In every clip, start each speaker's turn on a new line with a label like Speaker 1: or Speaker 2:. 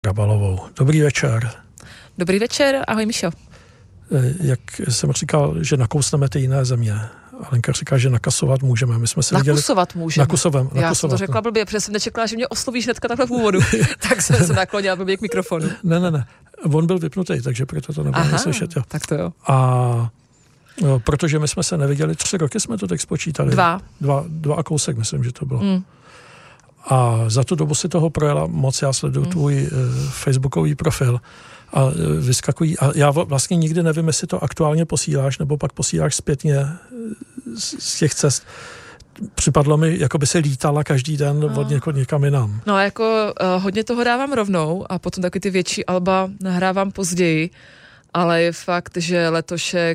Speaker 1: Rabalovou. Dobrý večer.
Speaker 2: Dobrý večer, ahoj Míšo.
Speaker 1: Jak jsem říkal, že nakousneme ty jiné země. Alenka říká, že nakasovat můžeme. My jsme se
Speaker 2: nakusovat můžeme.
Speaker 1: Nakusovat.
Speaker 2: Jsem to řekla blbě, protože jsem nečekala, že mě oslovíš hnedka takhle v úvodu. Tak jsem se naklonila blbě k mikrofonu.
Speaker 1: Ne. On byl vypnutý, takže proto to nebylo slyšet. Jo.
Speaker 2: Tak to jo.
Speaker 1: A protože my jsme se neviděli 3 roky, jsme to tak spočítali.
Speaker 2: 2
Speaker 1: a kousek, myslím, že to bylo. A za tu dobu si toho projela moc. Já sleduju tvůj facebookový profil a vyskakují. A já vlastně nikdy nevím, jestli to aktuálně posíláš, nebo pak posíláš zpětně z těch cest. Připadlo mi, jako by se lítala každý den od někam jinam.
Speaker 2: No jako hodně toho dávám rovnou a potom taky ty větší alba nahrávám později, ale je fakt, že letošek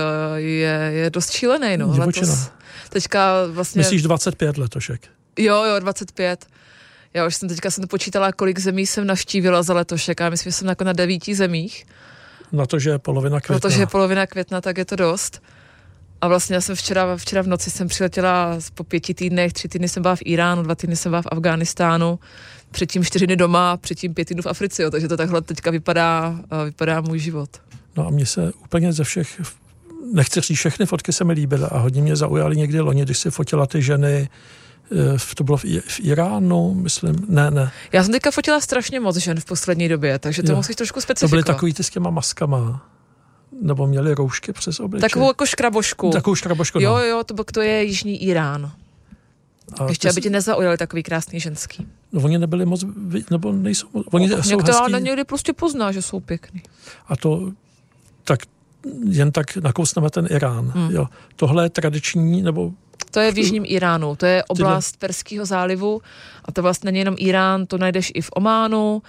Speaker 2: je dost šílený. No. Letos, teďka vlastně...
Speaker 1: Myslíš 25 letošek?
Speaker 2: Jo, 25. Já už jsem to počítala, kolik zemí jsem navštívila za letošek a myslím, že jsem jako na 9 zemích.
Speaker 1: Na to, že je polovina května.
Speaker 2: Protože je polovina května, tak je to dost. A vlastně já jsem včera v noci jsem přiletěla po 5 týdnech, 3 týdny jsem byla v Iránu, 2 týdny jsem byla v Afghánistánu, předtím 4 dny doma, předtím 5 týdnů v Africe, jo, takže to takhle teďka vypadá můj život.
Speaker 1: No a mně se úplně ze všech, nechci říct, všechny fotky se mi líbily a hodně mě zaujaly někdy loni, když si fotila ty ženy. To bylo v Iránu, myslím, ne.
Speaker 2: Já jsem teďka fotila strašně moc žen v poslední době, takže to musíš trošku specifikovat.
Speaker 1: To byly takový ty s těma maskama, nebo měli roušky přes obličej.
Speaker 2: Takovou jako škrabošku.
Speaker 1: Takovou škrabošku,
Speaker 2: no. Jo, to je Jižní Irán. A ještě, aby tě nezaujali takový krásný ženský.
Speaker 1: No oni nebyli moc, nebo nejsou, oni jsou hezký.
Speaker 2: Na někdy prostě pozná, že jsou pěkný.
Speaker 1: A to, tak jen tak nakousneme ten Irán. Jo. Tohle je tradiční, nebo...
Speaker 2: To je v Jižním Iránu, to je oblast Perského zálivu a to vlastně není jenom Irán, to najdeš i v Ománu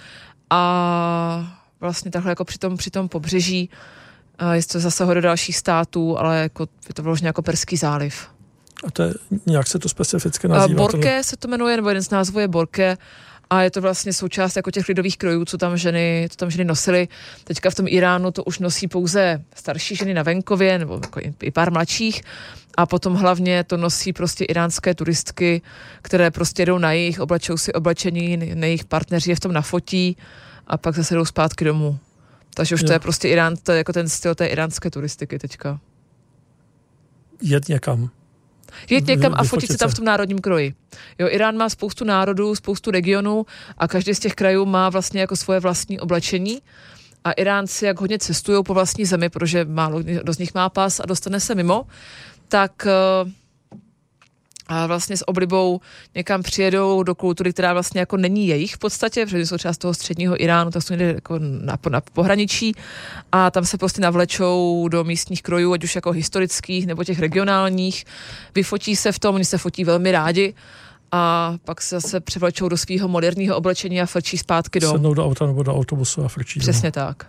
Speaker 2: a vlastně takhle jako při tom pobřeží je to zasahuje do dalších států, ale jako, je to vložně jako Perský záliv.
Speaker 1: A to je, nějak se to specificky nazývá?
Speaker 2: Borke se to jmenuje, nebo jeden z názvů je Borke a je to vlastně součást jako těch lidových krojů, co tam ženy nosily. Teďka v tom Iránu to už nosí pouze starší ženy na venkově, nebo jako i pár mladších. A potom hlavně to nosí prostě iránské turistky, které prostě jdou na jih, oblečou si oblečení, na jejich partneři je v tom nafotí a pak zase jdou zpátky domů. Takže už to je prostě Irán, to je jako ten styl té iránské turistiky teďka.
Speaker 1: Jet někam
Speaker 2: a fotit si tam v tom národním kroji. Jo, Irán má spoustu národů, spoustu regionů a každý z těch krajů má vlastně jako svoje vlastní oblečení. A Iránci, jak hodně cestují po vlastní zemi, protože málo kdo z nich má pas a dostane se mimo, tak a vlastně s oblibou někam přijedou do kultury, která vlastně jako není jejich v podstatě, protože jsou třeba z toho středního Iránu, tak jsou někde jako na pohraničí a tam se prostě navlečou do místních krojů, ať už jako historických nebo těch regionálních, vyfotí se v tom, oni se fotí velmi rádi a pak se zase převlečou do svého moderního oblečení a frčí zpátky domů.
Speaker 1: Sednou do auta nebo do autobusu a frčí.
Speaker 2: Přesně tak.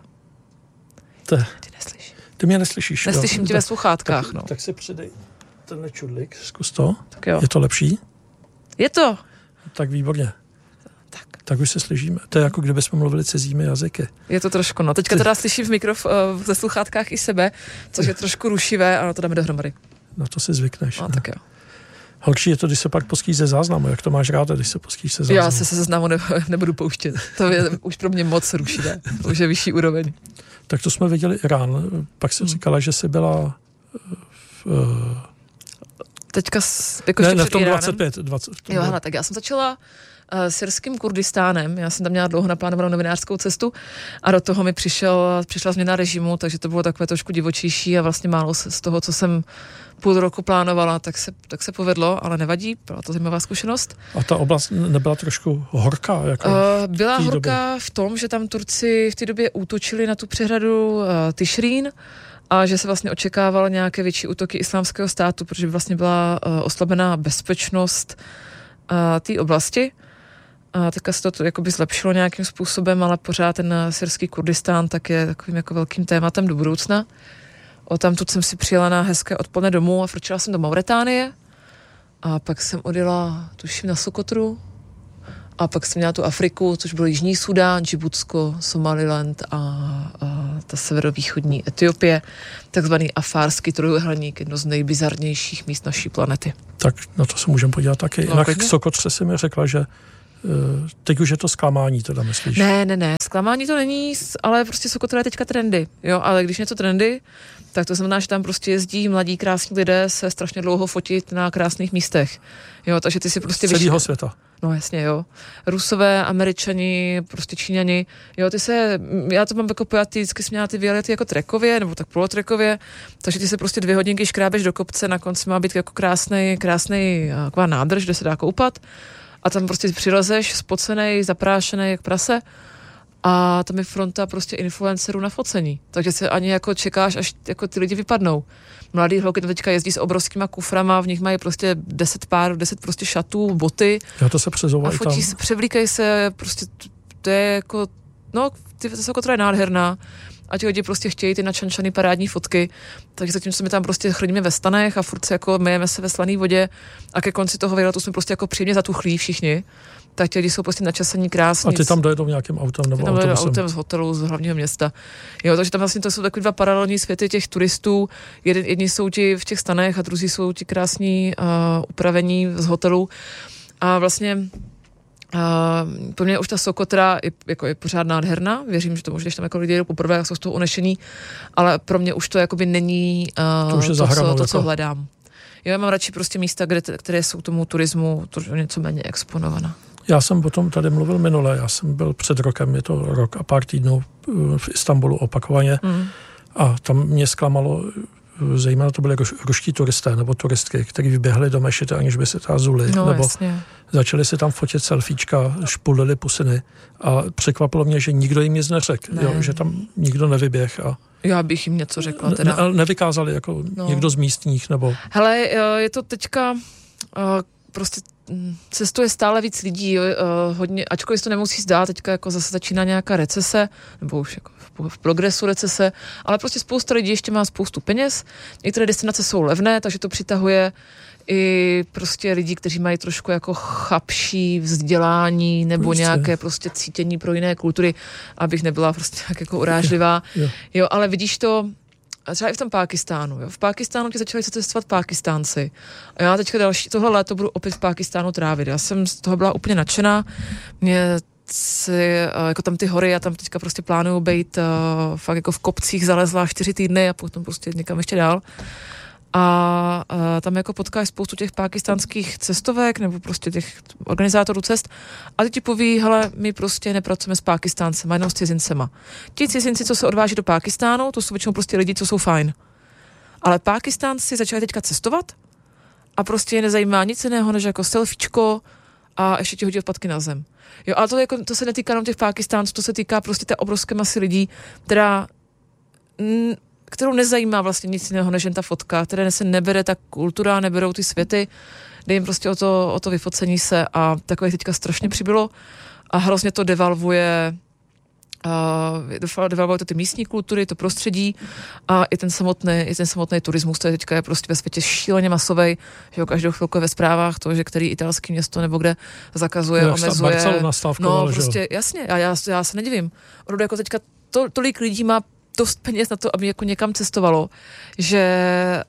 Speaker 1: Ty mě neslyšíš.
Speaker 2: Neslyším tě ve sluchátkách.
Speaker 1: Tak si přidej tenhle čudlik, zkus to.
Speaker 2: Tak jo.
Speaker 1: Je to lepší?
Speaker 2: Je to.
Speaker 1: Tak výborně. Tak už se slyšíme. To je jako kdybychom mluvili cizími jazyky.
Speaker 2: Je to trošku, no. Teďka teda slyším ze sluchátkách i sebe, což je trošku rušivé, ale to dáme dohromady.
Speaker 1: Na to si zvykneš.
Speaker 2: No, tak jo.
Speaker 1: Horší je to, když se pak poskýš ze záznamu. Jak to máš ráda, když se poskýš ze záznamu?
Speaker 2: Já se záznamu nebudu pouštět. To je už pro mě moc rušivé. To už je vyšší úroveň.
Speaker 1: Tak to jsme viděli Irán. Pak jsem říkala, že jsi byla
Speaker 2: teďka jako
Speaker 1: ne, v tom 25.
Speaker 2: Jo, hele, tak já jsem začala syrským Kurdistánem. Já jsem tam měla dlouho naplánovanou novinářskou cestu a do toho mi přišla změna režimu, takže to bylo takové trošku divočejší a vlastně málo z toho, co jsem půl roku plánovala, tak se povedlo, ale nevadí, byla to zajímavá zkušenost.
Speaker 1: A ta oblast nebyla trošku horká? Jako
Speaker 2: byla horká v tom, že tam Turci v té době útočili na tu přehradu Tišrín a že se vlastně očekávalo nějaké větší útoky islámského státu, protože by vlastně byla oslabená bezpečnost té oblasti. A teďka se to jakoby zlepšilo nějakým způsobem, ale pořád ten syrský Kurdistán tak je takovým jako velkým tématem do budoucna. Odtamtud jsem si přijela na hezké odpoledne domů a frčela jsem do Mauritánie a pak jsem odjela, tuším, na Sokotru a pak jsem měla tu Afriku, což byl Jižní Sudán, Džibutsko, Somaliland a ta severovýchodní Etiopie, takzvaný afárský trojúhelník, jedno z nejbizarnějších míst naší planety.
Speaker 1: Tak na to se můžeme podívat taky. Jinak k Sokotře si mi řekla, že teď už je to zklamání, teda myslíš?
Speaker 2: Ne, zklamání to není, ale prostě Sokotra je teďka trendy, jo, ale když něco trendy, tak to znamená, že tam prostě jezdí mladí krásní lidé se strašně dlouho fotit na krásných místech, jo, takže ty si prostě...
Speaker 1: Z celého světa.
Speaker 2: No jasně, jo. Rusové, Američani, prostě Číňani, jo, já to mám jako pojatý, vždycky směla ty výlety jako trekově, nebo tak polotrekově, takže ty se prostě 2 hodinky škrábeš do kopce, na konci má být jako krásnej taková nádrž, kde se dá koupat a tam prostě přilezeš spocenej, zaprášenej jak prase a tam je fronta prostě influencerů na focení, takže se ani jako čekáš, až jako ty lidi vypadnou. Mladý holky teďka jezdí s obrovskýma kuframa, v nich mají prostě 10 prostě šatů, boty.
Speaker 1: Já to se přezouvají tam.
Speaker 2: A fotí se, převlíkají se, prostě to je jako, no, ty Sokotra je nádherná a ti lidi prostě chtějí ty načančaný parádní fotky, takže zatímco my tam prostě chrlíme ve stanech a furt se jako myjeme se ve slaný vodě a ke konci toho výletu jsme prostě jako příjemně zatuchlí všichni, tak ti lidi jsou prostě načasaní krásní.
Speaker 1: A ty tam dojedou nějakým autem nebo autobusem?
Speaker 2: Autem z hotelu, z hlavního města. Jo, takže tam vlastně to jsou takový 2 paralelní světy těch turistů. Jedni jsou ti v těch stanech a druzí jsou ti krásní upravení z hotelu. A vlastně pro mě už ta Sokotra je pořád nádherná. Věřím, že to možná, když tam jako lidi jedou poprvé, jak jsou z toho unešení, ale pro mě už to jakoby není to, co hledám. Jo, já mám radši prostě místa, které jsou tomu turismu něco méně exponovaná.
Speaker 1: Já jsem o tom tady mluvil minule, já jsem byl před rokem, je to rok a pár týdnů v Istanbulu opakovaně a tam mě zklamalo, zejména to byly ruští turisté nebo turistky, kteří vyběhli do mešity, aniž by se tázuli, nebo
Speaker 2: jasně.
Speaker 1: Začali si tam fotit selfiečka, špulili pusiny a překvapilo mě, že nikdo jim nic neřekl, že tam nikdo nevyběh a
Speaker 2: já bych jim něco řekla teda.
Speaker 1: Nevykázali jako někdo z místních, nebo...
Speaker 2: Hele, je to teďka prostě cestuje stále víc lidí, hodně, ačkoliv to nemusí zdát, teďka jako zase začíná nějaká recese, nebo už jako v progresu recese, ale prostě spousta lidí ještě má spoustu peněz, některé destinace jsou levné, takže to přitahuje i prostě lidi, kteří mají trošku jako chabší vzdělání nebo nějaké prostě cítění pro jiné kultury, abych nebyla prostě tak jako urážlivá. Jo, ale vidíš to třeba i v tom Pákistánu. Jo. V Pákistánu ti začali cestovat Pákistánci. A já teďka tohle léto budu opět v Pákistánu trávit. Já jsem z toho byla úplně nadšená. Jako tam ty hory, já tam teďka prostě plánuju být fakt jako v kopcích zalezla 4 týdny a potom prostě někam ještě dál. A tam jako potkáš spoustu těch pákistánských cestovek nebo prostě těch organizátorů cest a ty ti poví, hele, my prostě nepracujeme s Pákistáncema, jenom s cizincema. Ti cizinci, co se odváží do Pákistánu, to jsou většinou prostě lidi, co jsou fajn. Ale Pákistánci začali teďka cestovat a prostě je nezajímá nic jiného, než jako selfiečko a ještě ti hodí odpadky na zem. Jo, ale to se netýká jenom těch Pákistánců, to se týká prostě té obrovské masy lidí, kterou nezajímá vlastně nic jiného, než jen ta fotka, které se nebere ta kultura, neberou ty světy, jde jim prostě o to vyfocení se a takové teďka strašně přibylo a hrozně to devalvuje to ty místní kultury, to prostředí a i ten samotný turismus, to je teďka je prostě ve světě šíleně masovej, že jo, každou chvilku je ve zprávách to, že který italský město nebo kde zakazuje, omezuje. No prostě jasně, a já se nedivím. Opravdu jako teďka tolik lidí má dost peněz na to, aby jako někam cestovalo, že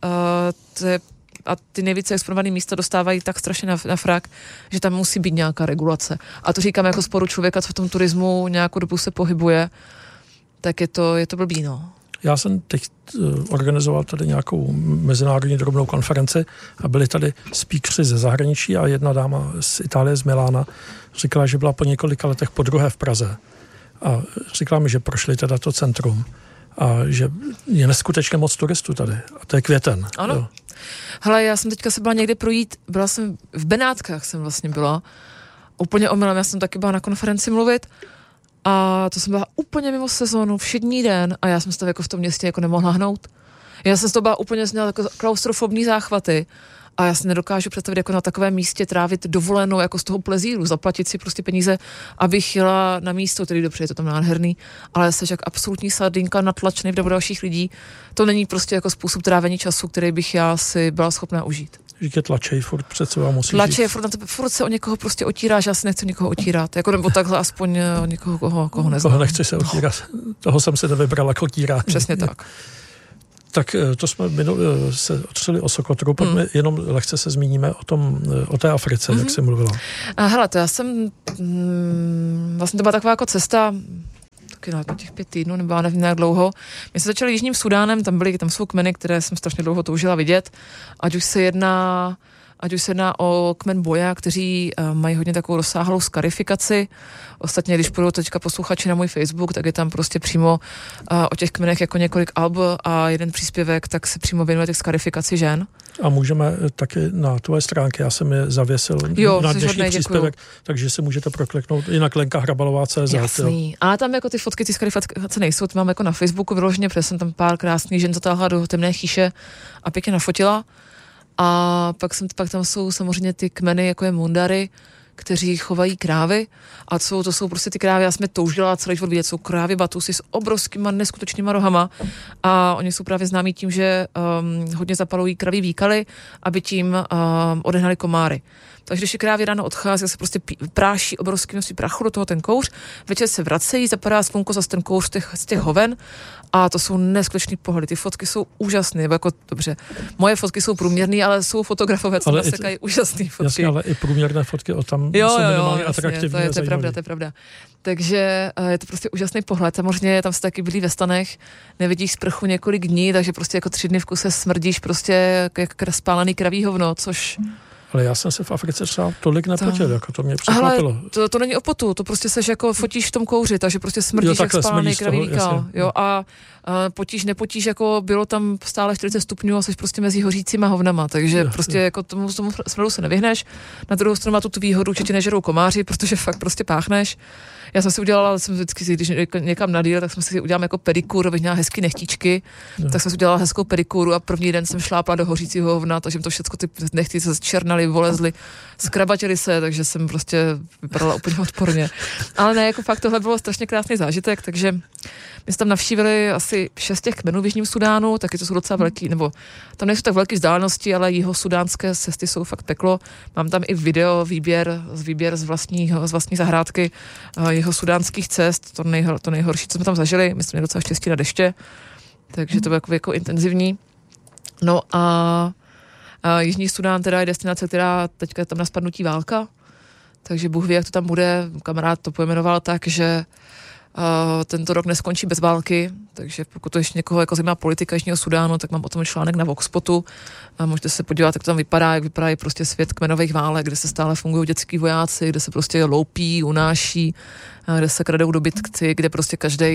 Speaker 2: a ty nejvíce exponované místa dostávají tak strašně na frak, že tam musí být nějaká regulace. A to říkám jako sporu člověka, co v tom turismu nějakou dobu se pohybuje, tak je to blbý, no.
Speaker 1: Já jsem teď organizoval tady nějakou mezinárodní drobnou konferenci a byli tady speakeři ze zahraničí a jedna dáma z Itálie, z Milána, říkala, že byla po několika letech podruhé v Praze. A říkala mi, že prošli teda to centrum a že je neskutečně moc turistů tady. A to je květen.
Speaker 2: Ano.
Speaker 1: Jo.
Speaker 2: Hele, já jsem teďka se byla někde projít, byla jsem v Benátkách jsem vlastně byla. Úplně omylem, já jsem taky byla na konferenci mluvit a to jsem byla úplně mimo sezónu, všední den a já jsem se tam jako v tom městě jako nemohla hnout. Já jsem z toho byla úplně měla jako klaustrofobní záchvaty a já si nedokážu představit jako na takovém místě trávit dovolenou jako z toho plezíru, zaplatit si prostě peníze, abych jela na místo, tedy dobře, je to tam nádherný, ale jsi jak absolutní sardinka natlačený v dalších lidí. To není prostě jako způsob trávení času, který bych já si byla schopná užít.
Speaker 1: Že tlačej furt před sebou musíš
Speaker 2: tlačej, furt se o někoho prostě otíráš, já si nechci někoho otírat, jako nebo takhle aspoň o někoho, koho neznám.
Speaker 1: Koho nechci se otírat, toho jsem si nevybral jako otírání.
Speaker 2: Přesně tak.
Speaker 1: Tak to jsme se otřeli o Sokotru, pojďme jenom lehce se zmíníme o té Africe, jak jsi mluvila.
Speaker 2: Hele, to já jsem, vlastně to byla taková jako cesta, taky na těch 5 týdnů, nebo nevím jak dlouho. My jsme začali Jižním Sudánem, tam jsou kmeny, které jsem strašně dlouho toužila vidět, ať už se jedná o kmen Boja, kteří mají hodně takovou rozsáhlou skarifikaci. Ostatně, když půjdou teďka posluchači na můj Facebook, tak je tam prostě přímo o těch kmenech jako několik alb a jeden příspěvek, tak se přímo věnuje těch skarifikaci žen.
Speaker 1: A můžeme taky na tvoje stránky, já jsem je zavěsil na dnešní příspěvek, takže si můžete prokliknout i na Lenka Hrabalová.cz.
Speaker 2: Jasný. A tam jako ty fotky, ty skarifikace nejsou, ty mám jako na Facebooku vyloženě, protože jsem tam pár krásných žen zatáhla do temné chýše a pěkně nafotila. A pak tam jsou samozřejmě ty kmeny, jako je Mundary, kteří chovají krávy a to jsou prostě ty krávy, já jsem je toužila celý život vidět, jsou krávy batusy s obrovskýma neskutečnýma rohama a oni jsou právě známí tím, že hodně zapalují kraví výkaly, aby tím odehnali komáry. Takže když je krávě ráno odchází, se prostě práší obrovský množství prachu do toho ten kouř, večer se vracejí, zapadá slunko zase ten kouř z těch hoven a to jsou neskutečný pohledy. Ty fotky jsou úžasné, jako dobře. Moje fotky jsou průměrné, ale jsou fotografové, co nasekají úžasné fotky.
Speaker 1: Jasně, ale i průměrné fotky tam jsou minimálně atraktivní.
Speaker 2: To je pravda. Takže je to prostě úžasný pohled. Samozřejmě tam se taky bydlí ve stanech, nevidíš sprchu několik dní, takže prostě jako 3 dny v kuse smrdíš prostě jak spálený kraví hovno, což...
Speaker 1: Ale já jsem se v Africe třeba tolik nepotěl, jako to mě překvapilo.
Speaker 2: Ale to není o potu, to prostě seš jako fotíš v tom kouři, takže prostě smrdíš jak spálený kraví výkal. Jo, a potíš, nepotíš, jako bylo tam stále 40 stupňů a seš prostě mezi hořícíma hovnama, takže prostě jako tomu smradu se nevyhneš. Na druhou stranu má tu výhodu, že ti nežerou komáři, protože fakt prostě páchneš. Já jsem si udělala, když někam nadjel, tak jsem si udělala jako pedikúr, abych měla hezký nechtičky, tak jsem si udělala hezkou pedikúru a první den jsem šlápla do hořícího hovna, takže to všechno ty nechty se zčernaly, volezly, skrabatěly se, takže jsem prostě vypadala úplně odporně. Ale ne, jako fakt tohle bylo strašně krásný zážitek, takže my jsme tam navštívili asi 6 těch kmenů v Jižním Sudánu, taky to jsou docela velký, nebo tam nejsou tak velké vzdálenosti, ale jihosudánské cesty jsou fakt peklo. Mám tam i výběr z vlastní zahrádky jihosudánských cest, to nejhorší, co jsme tam zažili, my jsme měli docela štěstí na deště, takže to bylo jako intenzivní. No a Jižní Sudán teda je destinace, která teďka je tam na spadnutí válka, takže Bůh ví, jak to tam bude, kamarád to pojmenoval tak, že tento rok neskončí bez války, takže pokud to ještě někoho jako zajímá politika Jižního Sudánu, tak mám o tom článek na Voxpotu a můžete se podívat, jak to tam vypadá, jak vypadá prostě svět kmenových válek, kde se stále fungují dětský vojáci, kde se prostě loupí, unáší, kde se kradou dobytky, kde prostě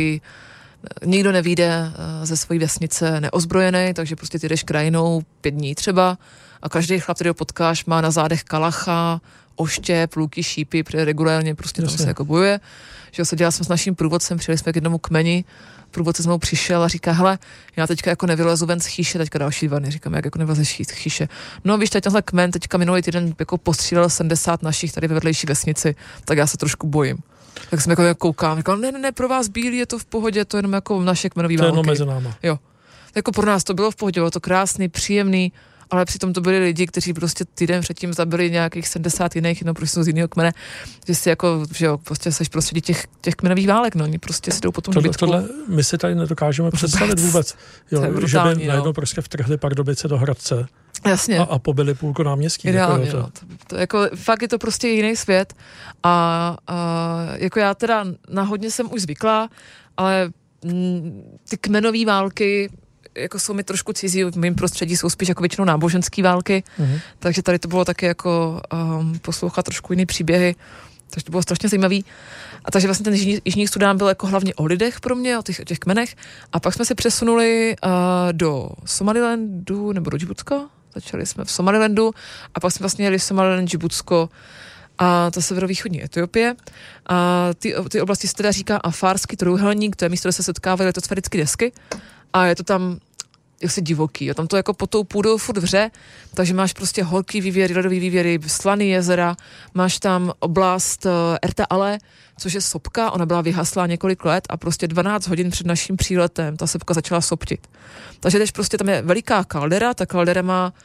Speaker 2: nikdo nevyjde ze své vesnice neozbrojený, takže prostě ty jdeš krajinou 5 dní třeba a každý chlap, který ho potkáš, má na zádech kalacha, oštěp, luky, šípy, protože regulárně prostě tam se jako bojuje. Že se dělal jsem s naším průvodcem, přijeli jsme k jednomu kmeni, průvodce s mnou přišel a říká, hele, já teďka jako nevylezu ven z chýše, teďka další 2 dny. Říkám, jak jako nevylezeš z chýše. No víš, tenhle kmen teďka minulý týden jako postřílel 70 našich tady ve vedlejší vesnici, tak já se trošku bojím. Tak jsem jako koukám, říkal, ne, pro vás bílí je to v pohodě, to je jenom jako naše kmenový války.
Speaker 1: To je jenom mezi náma.
Speaker 2: Jo. Jako pro nás to bylo v pohodě, bylo to krásný, příjemný, ale přitom to byli lidi, kteří prostě týden předtím zabili nějakých 70 jiných, jenom prostě z jiného kmene, že si jako, že jo, prostě seš prostředí těch kmenových válek, no, oni prostě si jdou po tom dobytku.
Speaker 1: Tohle my si tady nedokážeme představit vůbec, jo, brutální, že by najednou prostě vtrhli Pardubice do Hradce.
Speaker 2: Jasně.
Speaker 1: A pobili půlku náměstí.
Speaker 2: Ideálně, jako, to jako, fakt je to prostě jiný svět a jako já teda na hodně jsem už zvyklá, ale ty kmenové války jako jsou mi trošku cizí, v mém prostředí jsou spíš jako většinou náboženský války, takže tady to bylo taky jako poslouchat trošku jiný příběhy, takže to bylo strašně zajímavý. A takže vlastně ten Jižní Sudán byl jako hlavně o lidech pro mě, o těch kmenech a pak jsme se přesunuli do Somalilandu nebo do Džibutska, začali jsme v Somalilandu a pak jsme vlastně jeli Somaliland, Džibutsko a to severovýchodní Etiopie. A ty oblasti se teda říká Afárský trojúhelník, to je místo, kde se setkávaly litosférické desky a je to tam jaksi divoký, jo. Tam to jako pod tou půdou furt vře, takže máš prostě horký vývěry, ledový vývěry, slaný jezera, máš tam oblast Erta Ale, což je sopka, ona byla vyhaslá několik let a prostě 12 hodin před naším příletem ta sopka začala soptit. Takže teď prostě tam je veliká kaldera, ta kaldera má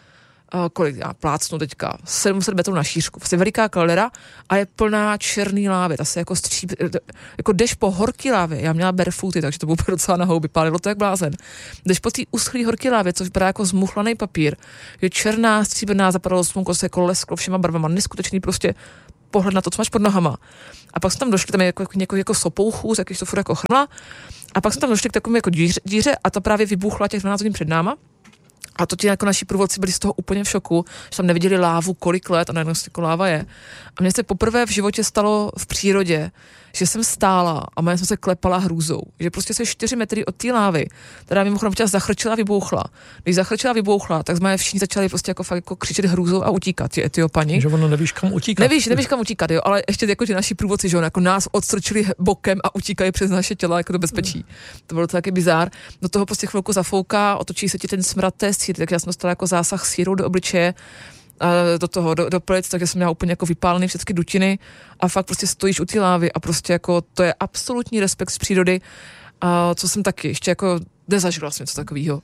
Speaker 2: kolik já plácnu teďka, 700 metrů na šířku, vlastně veliká kaldera a je plná černý lávy, ta se jako jako jdeš po horký lávě, já měla barefooty, takže to bylo docela na houby, pálilo to jak blázen. Jdeš po té uschlý horký lávě, což vypadá jako zmuchlaný papír, je černá, stříbrná, zapadalo slunko, se jako lesklo všema barvama, neskutečný prostě pohled na to, co máš pod nohama. A pak jsme tam došli, tam je jako sopouchů, z jakých to furt jako chrmla, a pak jsme tam došli k takovému jako díře a ta právě vybuchla těch 12 hodin před náma. A to ti jako naši průvodci byli z toho úplně v šoku, že tam neviděli lávu kolik let a najednou jako láva je. A mně se poprvé v životě stalo v přírodě, že jsem stála a já jsem se klepala hrůzou. Že prostě se 4 metry od té lávy, která mimochodem včas zachrčila a vybouchla. Když zachrčila a vybouchla, tak jsme všichni začali prostě jako fakt jako křičet hrůzou a utíkat, ti Etiopani.
Speaker 1: Že ono nevíš kam utíkat.
Speaker 2: Nevíš kam utíkat, jo, ale ještě jako ti naši průvodci, že jako nás odstrčili bokem a utíkají přes naše těla jako do bezpečí. To bylo to taky bizár. Do toho prostě chvilku zafouká, otočí se ti ten smrad té síry, tak já jsem dostala jako zásah sírou do obličeje, do toho, do plic, takže jsem měla úplně jako vypálený všechny dutiny a fakt prostě stojíš u té lávy a prostě jako to je absolutní respekt z přírody, a co jsem taky ještě jako nezažila jsem něco takového.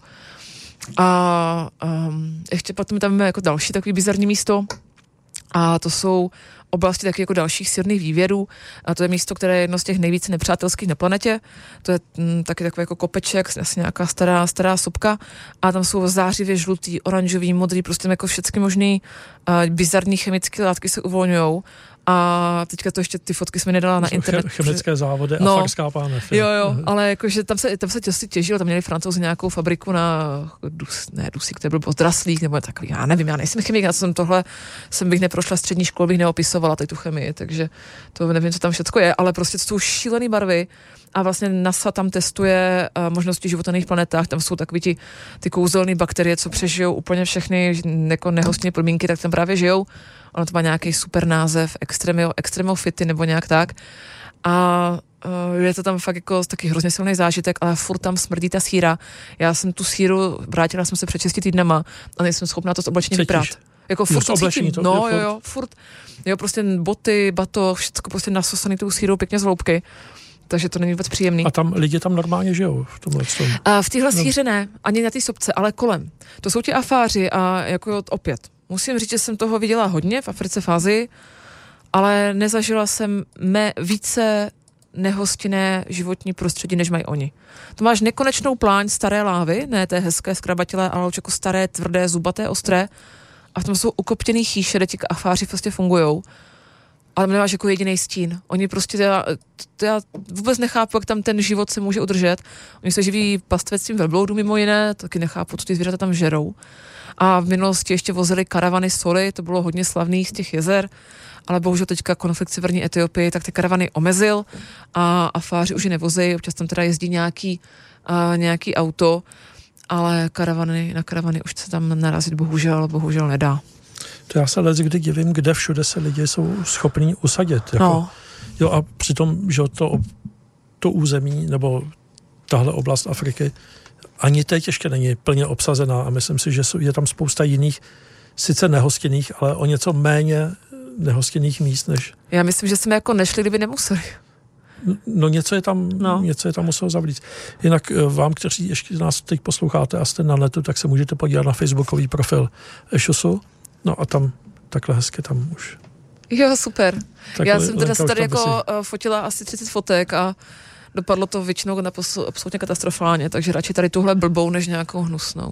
Speaker 2: A ještě potom tam máme jako další takový bizarní místo a to jsou oblasti taky jako dalších sírných vývěrů. A to je místo, které je jedno z těch nejvíce nepřátelských na planetě. To je taky takový jako kopeček, asi nějaká stará sopka. A tam jsou zářivě žlutý, oranžový, modrý, prostě jako všechny možný bizarní chemické látky se uvolňujou. A teďka to ještě ty fotky jsme nedala na internet.
Speaker 1: Chemické závody a farská pánev.
Speaker 2: Jo, ale jakože tam se těžilo, tam měli Francouzi nějakou fabriku na dusík, to byl draslík, nebo takový, já nevím, já nejsem chemik, jsem bych neprošla střední školu, bych neopisovala tady tu chemii, takže to nevím, co tam všecko je, ale prostě to jsou šílený barvy a vlastně NASA tam testuje možnosti života na jiných planetách, tam jsou takový ty kouzelné bakterie, co přežijou úplně všechny jako nehostné podmínky, tak tam právě žijou. Ono to má nějaký super název, extremofity nebo nějak tak. A je to tam fakt jako taky hrozně silný zážitek, ale furt tam smrdí ta síra. Já jsem tu síru, vrátila jsem se před 6 týdnama a nejsem schopná to z oblečení vyprát. Jako furt to cítím. Furt. Jo, prostě boty, batoh, všechno prostě nasosaný tou sírou pěkně z hloubky. Takže to není vůbec příjemný.
Speaker 1: A tam lidi tam normálně žijou v tomhle tom?
Speaker 2: V téhle síře ne, ani na té sopce, ale kolem. To jsou ti afáři a jako opět. Musím říct, že jsem toho viděla hodně v Africe, v Asii, ale nezažila jsem více nehostinné životní prostředí, než mají oni. To máš nekonečnou pláň staré lávy, ne té hezké, skrabatilé, ale už jako staré, tvrdé, zubaté, ostré. A v tom jsou ukoptěný chýše, kde ti afáři prostě fungujou. Ale nemáš jako jediný stín. Oni prostě, já vůbec nechápu, jak tam ten život se může udržet. Oni se živí pastvectvím velbloudů mimo jiné, taky nechápu, co ty zvířata tam žerou. A v minulosti ještě vozili karavany soli, to bylo hodně slavných z těch jezer, ale bohužel teďka konflikt v severní Etiopii, tak ty karavany omezil a afáři už je nevozí, občas tam teda jezdí nějaký auto, ale na karavany už se tam narazit bohužel nedá.
Speaker 1: To já se kdy divím, kde všude se lidi jsou schopní usadit. Jako, jo, a přitom, že to území, nebo tahle oblast Afriky, ani teď ještě není plně obsazená a myslím si, že je tam spousta jiných, sice nehostinných, ale o něco méně nehostinných míst, než...
Speaker 2: Já myslím, že jsme jako nešli, kdyby nemuseli.
Speaker 1: No něco je tam muselo zavlít. Jinak vám, kteří ještě nás teď posloucháte a jste na netu, tak se můžete podívat na facebookový profil Ešosu. No a tam takhle hezky tam už.
Speaker 2: Jo, super.
Speaker 1: Takhle,
Speaker 2: já jsem teda tady jako fotila asi 30 fotek a dopadlo to většinou absolutně katastrofálně, takže radši tady tuhle blbou, než nějakou hnusnou.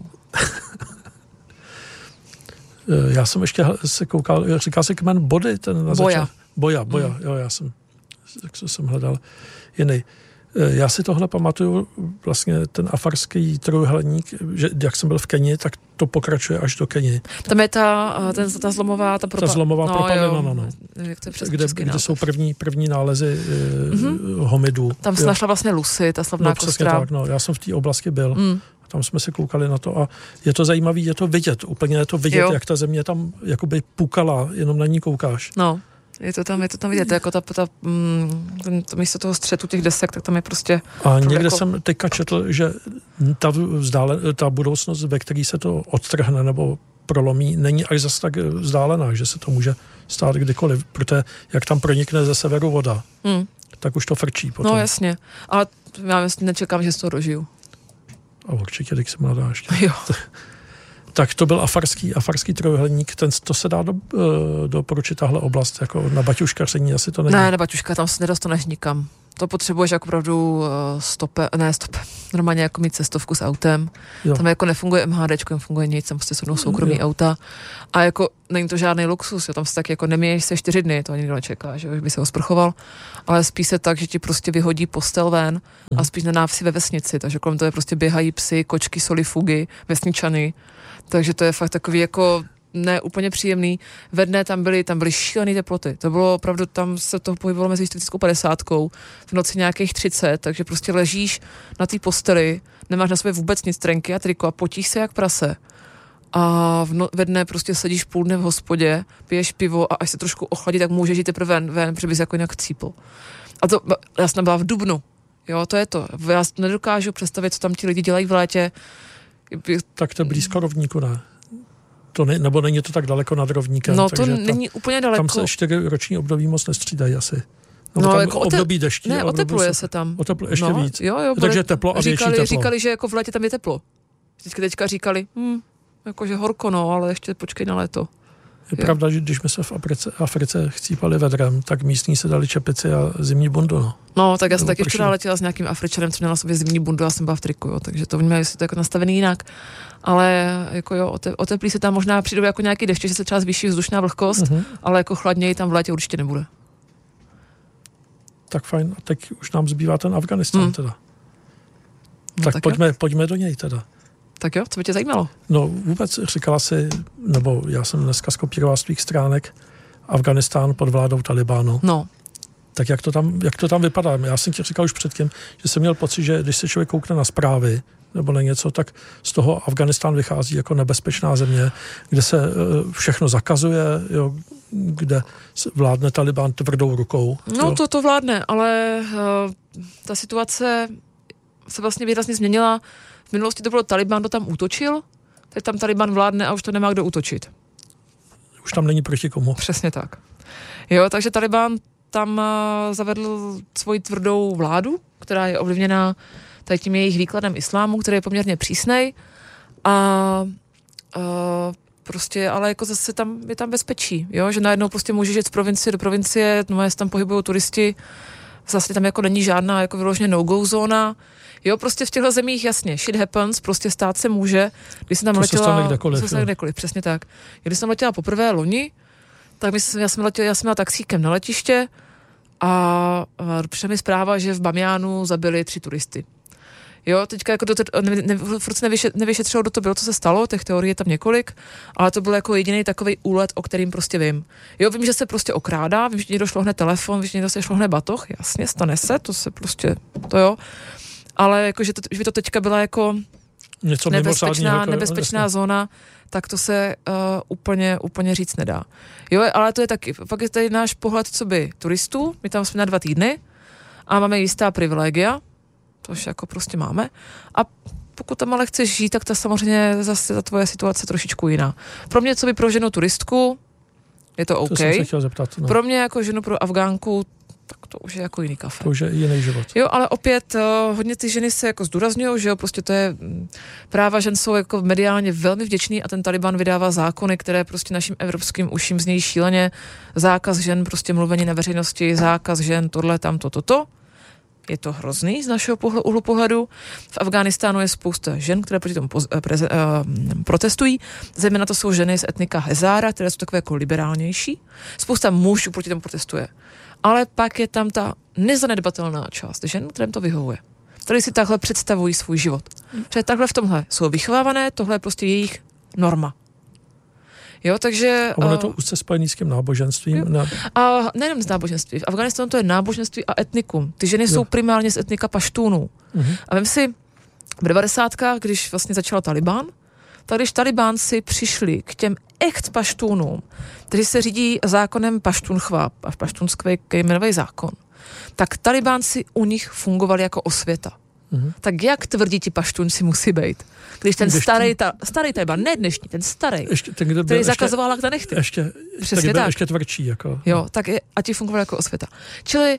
Speaker 1: Já jsem ještě se koukal, říká se kmen Body, ten na začátku. Boja, jo, já jsem hledal jiný. Já si tohle pamatuju, vlastně ten afarský trojúhelník, že jak jsem byl v Keni, tak to pokračuje až do Keni.
Speaker 2: Tam je ta zlomová, ta
Speaker 1: zlomová propalina, no. Kde jsou první nálezy homidů.
Speaker 2: Tam se našla vlastně Lucy, ta slavná kostra.
Speaker 1: Tak, no. Já jsem v té oblasti byl. Tam jsme se koukali na to a je to zajímavé, je to vidět, jak ta země tam jakoby pukala, jenom na ní koukáš.
Speaker 2: No. Je to tam vidět, jako to místo toho střetu těch desek, tak tam je prostě...
Speaker 1: A někde jsem teďka četl, že ta budoucnost, ve které se to odtrhne nebo prolomí, není až zase tak vzdálená, že se to může stát kdykoliv, protože jak tam pronikne ze severu voda, tak už to frčí potom.
Speaker 2: No jasně, ale já nečekám, že z toho dožiju.
Speaker 1: A určitě, teď jsem mladá ještě.
Speaker 2: Jo.
Speaker 1: Tak to byl afarský trojúhelník, to se dá doporučit tahle oblast, jako na baťuškaření asi to není.
Speaker 2: Ne, na baťuška, tam se nedostaneš nikam. To potřebuješ jako opravdu normálně jako mít cestovku s autem. Jo. Tam jako nefunguje MHDčko, tam funguje nic, tam prostě jsou soukromí auta. A jako není to žádný luxus, jo, tam se tak jako neměješ se 4 dny, to nikdo nečeká, že už by se osprchoval, ale spíš se tak, že ti prostě vyhodí postel ven a spíš na návsi ve vesnici, takže kolem toho prostě běhají psy, kočky, solifugy, vesničany, takže to je fakt takový jako ne úplně příjemný. Ve dne tam byly šílené teploty. To bylo opravdu, tam se to pohybovalo mezi 40 a 50, v noci nějakých 30, takže prostě ležíš na té posteli, nemáš na sobě vůbec nic, trenky a triko a potíš se jak prase. A ve dne prostě sedíš půl dne v hospodě, piješ pivo a až se trošku ochladí, tak můžeš jít teprve ven, protože bys jako jinak cípl. A to, já jsem byla v dubnu. Jo, to je to. Já nedokážu představit, co tam ti lidi dělají v létě.
Speaker 1: Tak to je blízko rovníku, ne? Nebo není to tak daleko nad rovníkem?
Speaker 2: No to není úplně daleko.
Speaker 1: Tam se 4 roční období moc nestřídají asi.
Speaker 2: No jako
Speaker 1: období dešti.
Speaker 2: Ne, otepluje se tam.
Speaker 1: Ještě víc.
Speaker 2: Jo,
Speaker 1: takže teplo a větší teplo.
Speaker 2: Říkali, že jako v létě tam je teplo. Teďka říkali, jakože horko, no, ale ještě počkej na léto.
Speaker 1: Je pravda, že když jsme se v Africe chcípali vedrem, tak místní se dali čepici a zimní bundu, no.
Speaker 2: No, tak já jsem taky včera letěla s nějakým Afričanem, co měla na sobě zimní bundu, já jsem byla v triku, jo, takže to vnímají, jestli to jako nastavený jinak. Ale jako jo, oteplí se tam možná přijdou jako nějaký deště, že se třeba zvýší vzdušná vlhkost, ale jako chladněji tam v létě určitě nebude.
Speaker 1: Tak fajn, a teď už nám zbývá ten Afganistán teda.
Speaker 2: No,
Speaker 1: tak pojďme do něj teda.
Speaker 2: Tak jo, co by tě zajímalo?
Speaker 1: No vůbec říkala si, nebo já jsem dneska skopíroval z tvých stránek, Afganistán pod vládou Talibánu.
Speaker 2: No.
Speaker 1: Tak jak to tam vypadá? Já jsem ti říkal už předtím, že jsem měl pocit, že když se člověk koukne na zprávy nebo na něco, tak z toho Afganistán vychází jako nebezpečná země, kde se všechno zakazuje, jo, kde vládne Talibán tvrdou rukou.
Speaker 2: No to vládne, ale ta situace se vlastně výrazně změnila. V minulosti to bylo Taliban, kdo tam útočil, teď tam Taliban vládne a už to nemá kdo útočit.
Speaker 1: Už tam není proti komu.
Speaker 2: Přesně tak. Jo, takže Taliban tam zavedl svoji tvrdou vládu, která je ovlivněná tady tím jejich výkladem islámu, který je poměrně přísnej a prostě, ale jako zase je tam bezpečí, jo, že najednou prostě můžeš jít z provincie do provincie, no se tam pohybují turisti, zase tam jako není žádná jako vyloženě no-go zóna. Jo, prostě v těchto zemích jasně, shit happens, prostě stát se může. Když jsem tam letěla, kdekoliv, přesně tak. Když jsem letěla poprvé loni, tak já jsem měla taxíkem na letiště a přišla mi zpráva, že v Bamiánu zabili 3 turisty. Jo, teďka jako furt nevyšetřilo, kdo to bylo, co se stalo, těch teorií je tam několik, ale to byl jako jediný takový úlet, o kterým prostě vím. Jo, vím, že se prostě okrádá, vím, že někdo šlohne telefon, vím, že někdo se šlohne batoh, jasně, stane se, to se prostě, to jo. Ale jako, že by to teďka byla jako
Speaker 1: něco
Speaker 2: nebezpečná zóna, tak to se úplně říct nedá. Jo, ale to je taky, pak je tady náš pohled, co by turistů, my tam jsme na 2 týdny a máme jistá privilegia, tož jako prostě máme. A pokud tam ale chceš žít, tak ta samozřejmě zase ta tvoje situace trošičku jiná. Pro mě, co by pro ženu turistku, je to OK.
Speaker 1: To jsem se chtěl zeptat. No.
Speaker 2: Pro mě jako ženu pro Afgánku, tak to už je jako jiný kafe.
Speaker 1: To už je jiný život.
Speaker 2: Jo, ale opět hodně ty ženy se jako zdůrazňují, že jo, prostě to je, práva žen jsou jako mediálně velmi vděčný a ten Taliban vydává zákony, které prostě našim evropským uším znějí šíleně. Zákaz žen, prostě mluvení na veřejnosti, zákaz žen, tohle, tamto, toto. Je to hrozný z našeho úhlu pohledu. V Afghánistánu je spousta žen, které proti tomu protestují. Zejména to jsou ženy z etnika Hezára, které jsou takové jako liberálnější. Spousta mužů proti tomu protestuje. Ale pak je tam ta nezanedbatelná část žen, kterým to vyhovuje. Tady si takhle představují svůj život. Protože takhle v tomhle jsou vychovávané, tohle je prostě jejich norma. Jo, takže...
Speaker 1: A ono je to úzce spojený s tím náboženstvím?
Speaker 2: A nejenom z náboženství. V Afghánistánu to je náboženství a etnikum. Ty ženy jsou primárně z etnika paštúnů. A vem si, v 90. když vlastně začal Talibán, tak když Talibánci přišli k těm paštúnům, kteří se řídí zákonem paštúnchva, paštúnský jmenový zákon, tak Talibánci u nich fungovali jako osvěta. Tak jak tvrdí ti paštúnci musí být? Když ten starý Taliban, ne dnešní, ten starý, který zakazoval lak na nechty.
Speaker 1: Přesně tak. Ještě tvrdší. Jako.
Speaker 2: Jo, tak a ti fungovali jako osvěta. Čili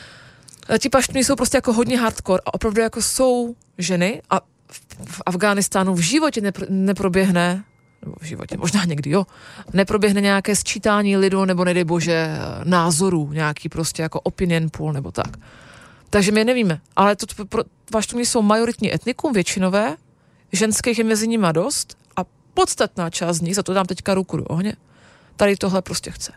Speaker 2: ti paštúni jsou prostě jako hodně hardcore a opravdu jako jsou ženy a v Afghánistánu v životě neproběhne nebo v životě, možná někdy, jo, neproběhne nějaké sčítání lidu, nebo nedej bože názorů, nějaký prostě jako opinion pool, nebo tak. Takže my nevíme, ale Paštuny jsou majoritní etnikum, většinové, ženských je mezi nimi dost a podstatná část z nich, za to dám teďka ruku do ohně, tady tohle prostě chce.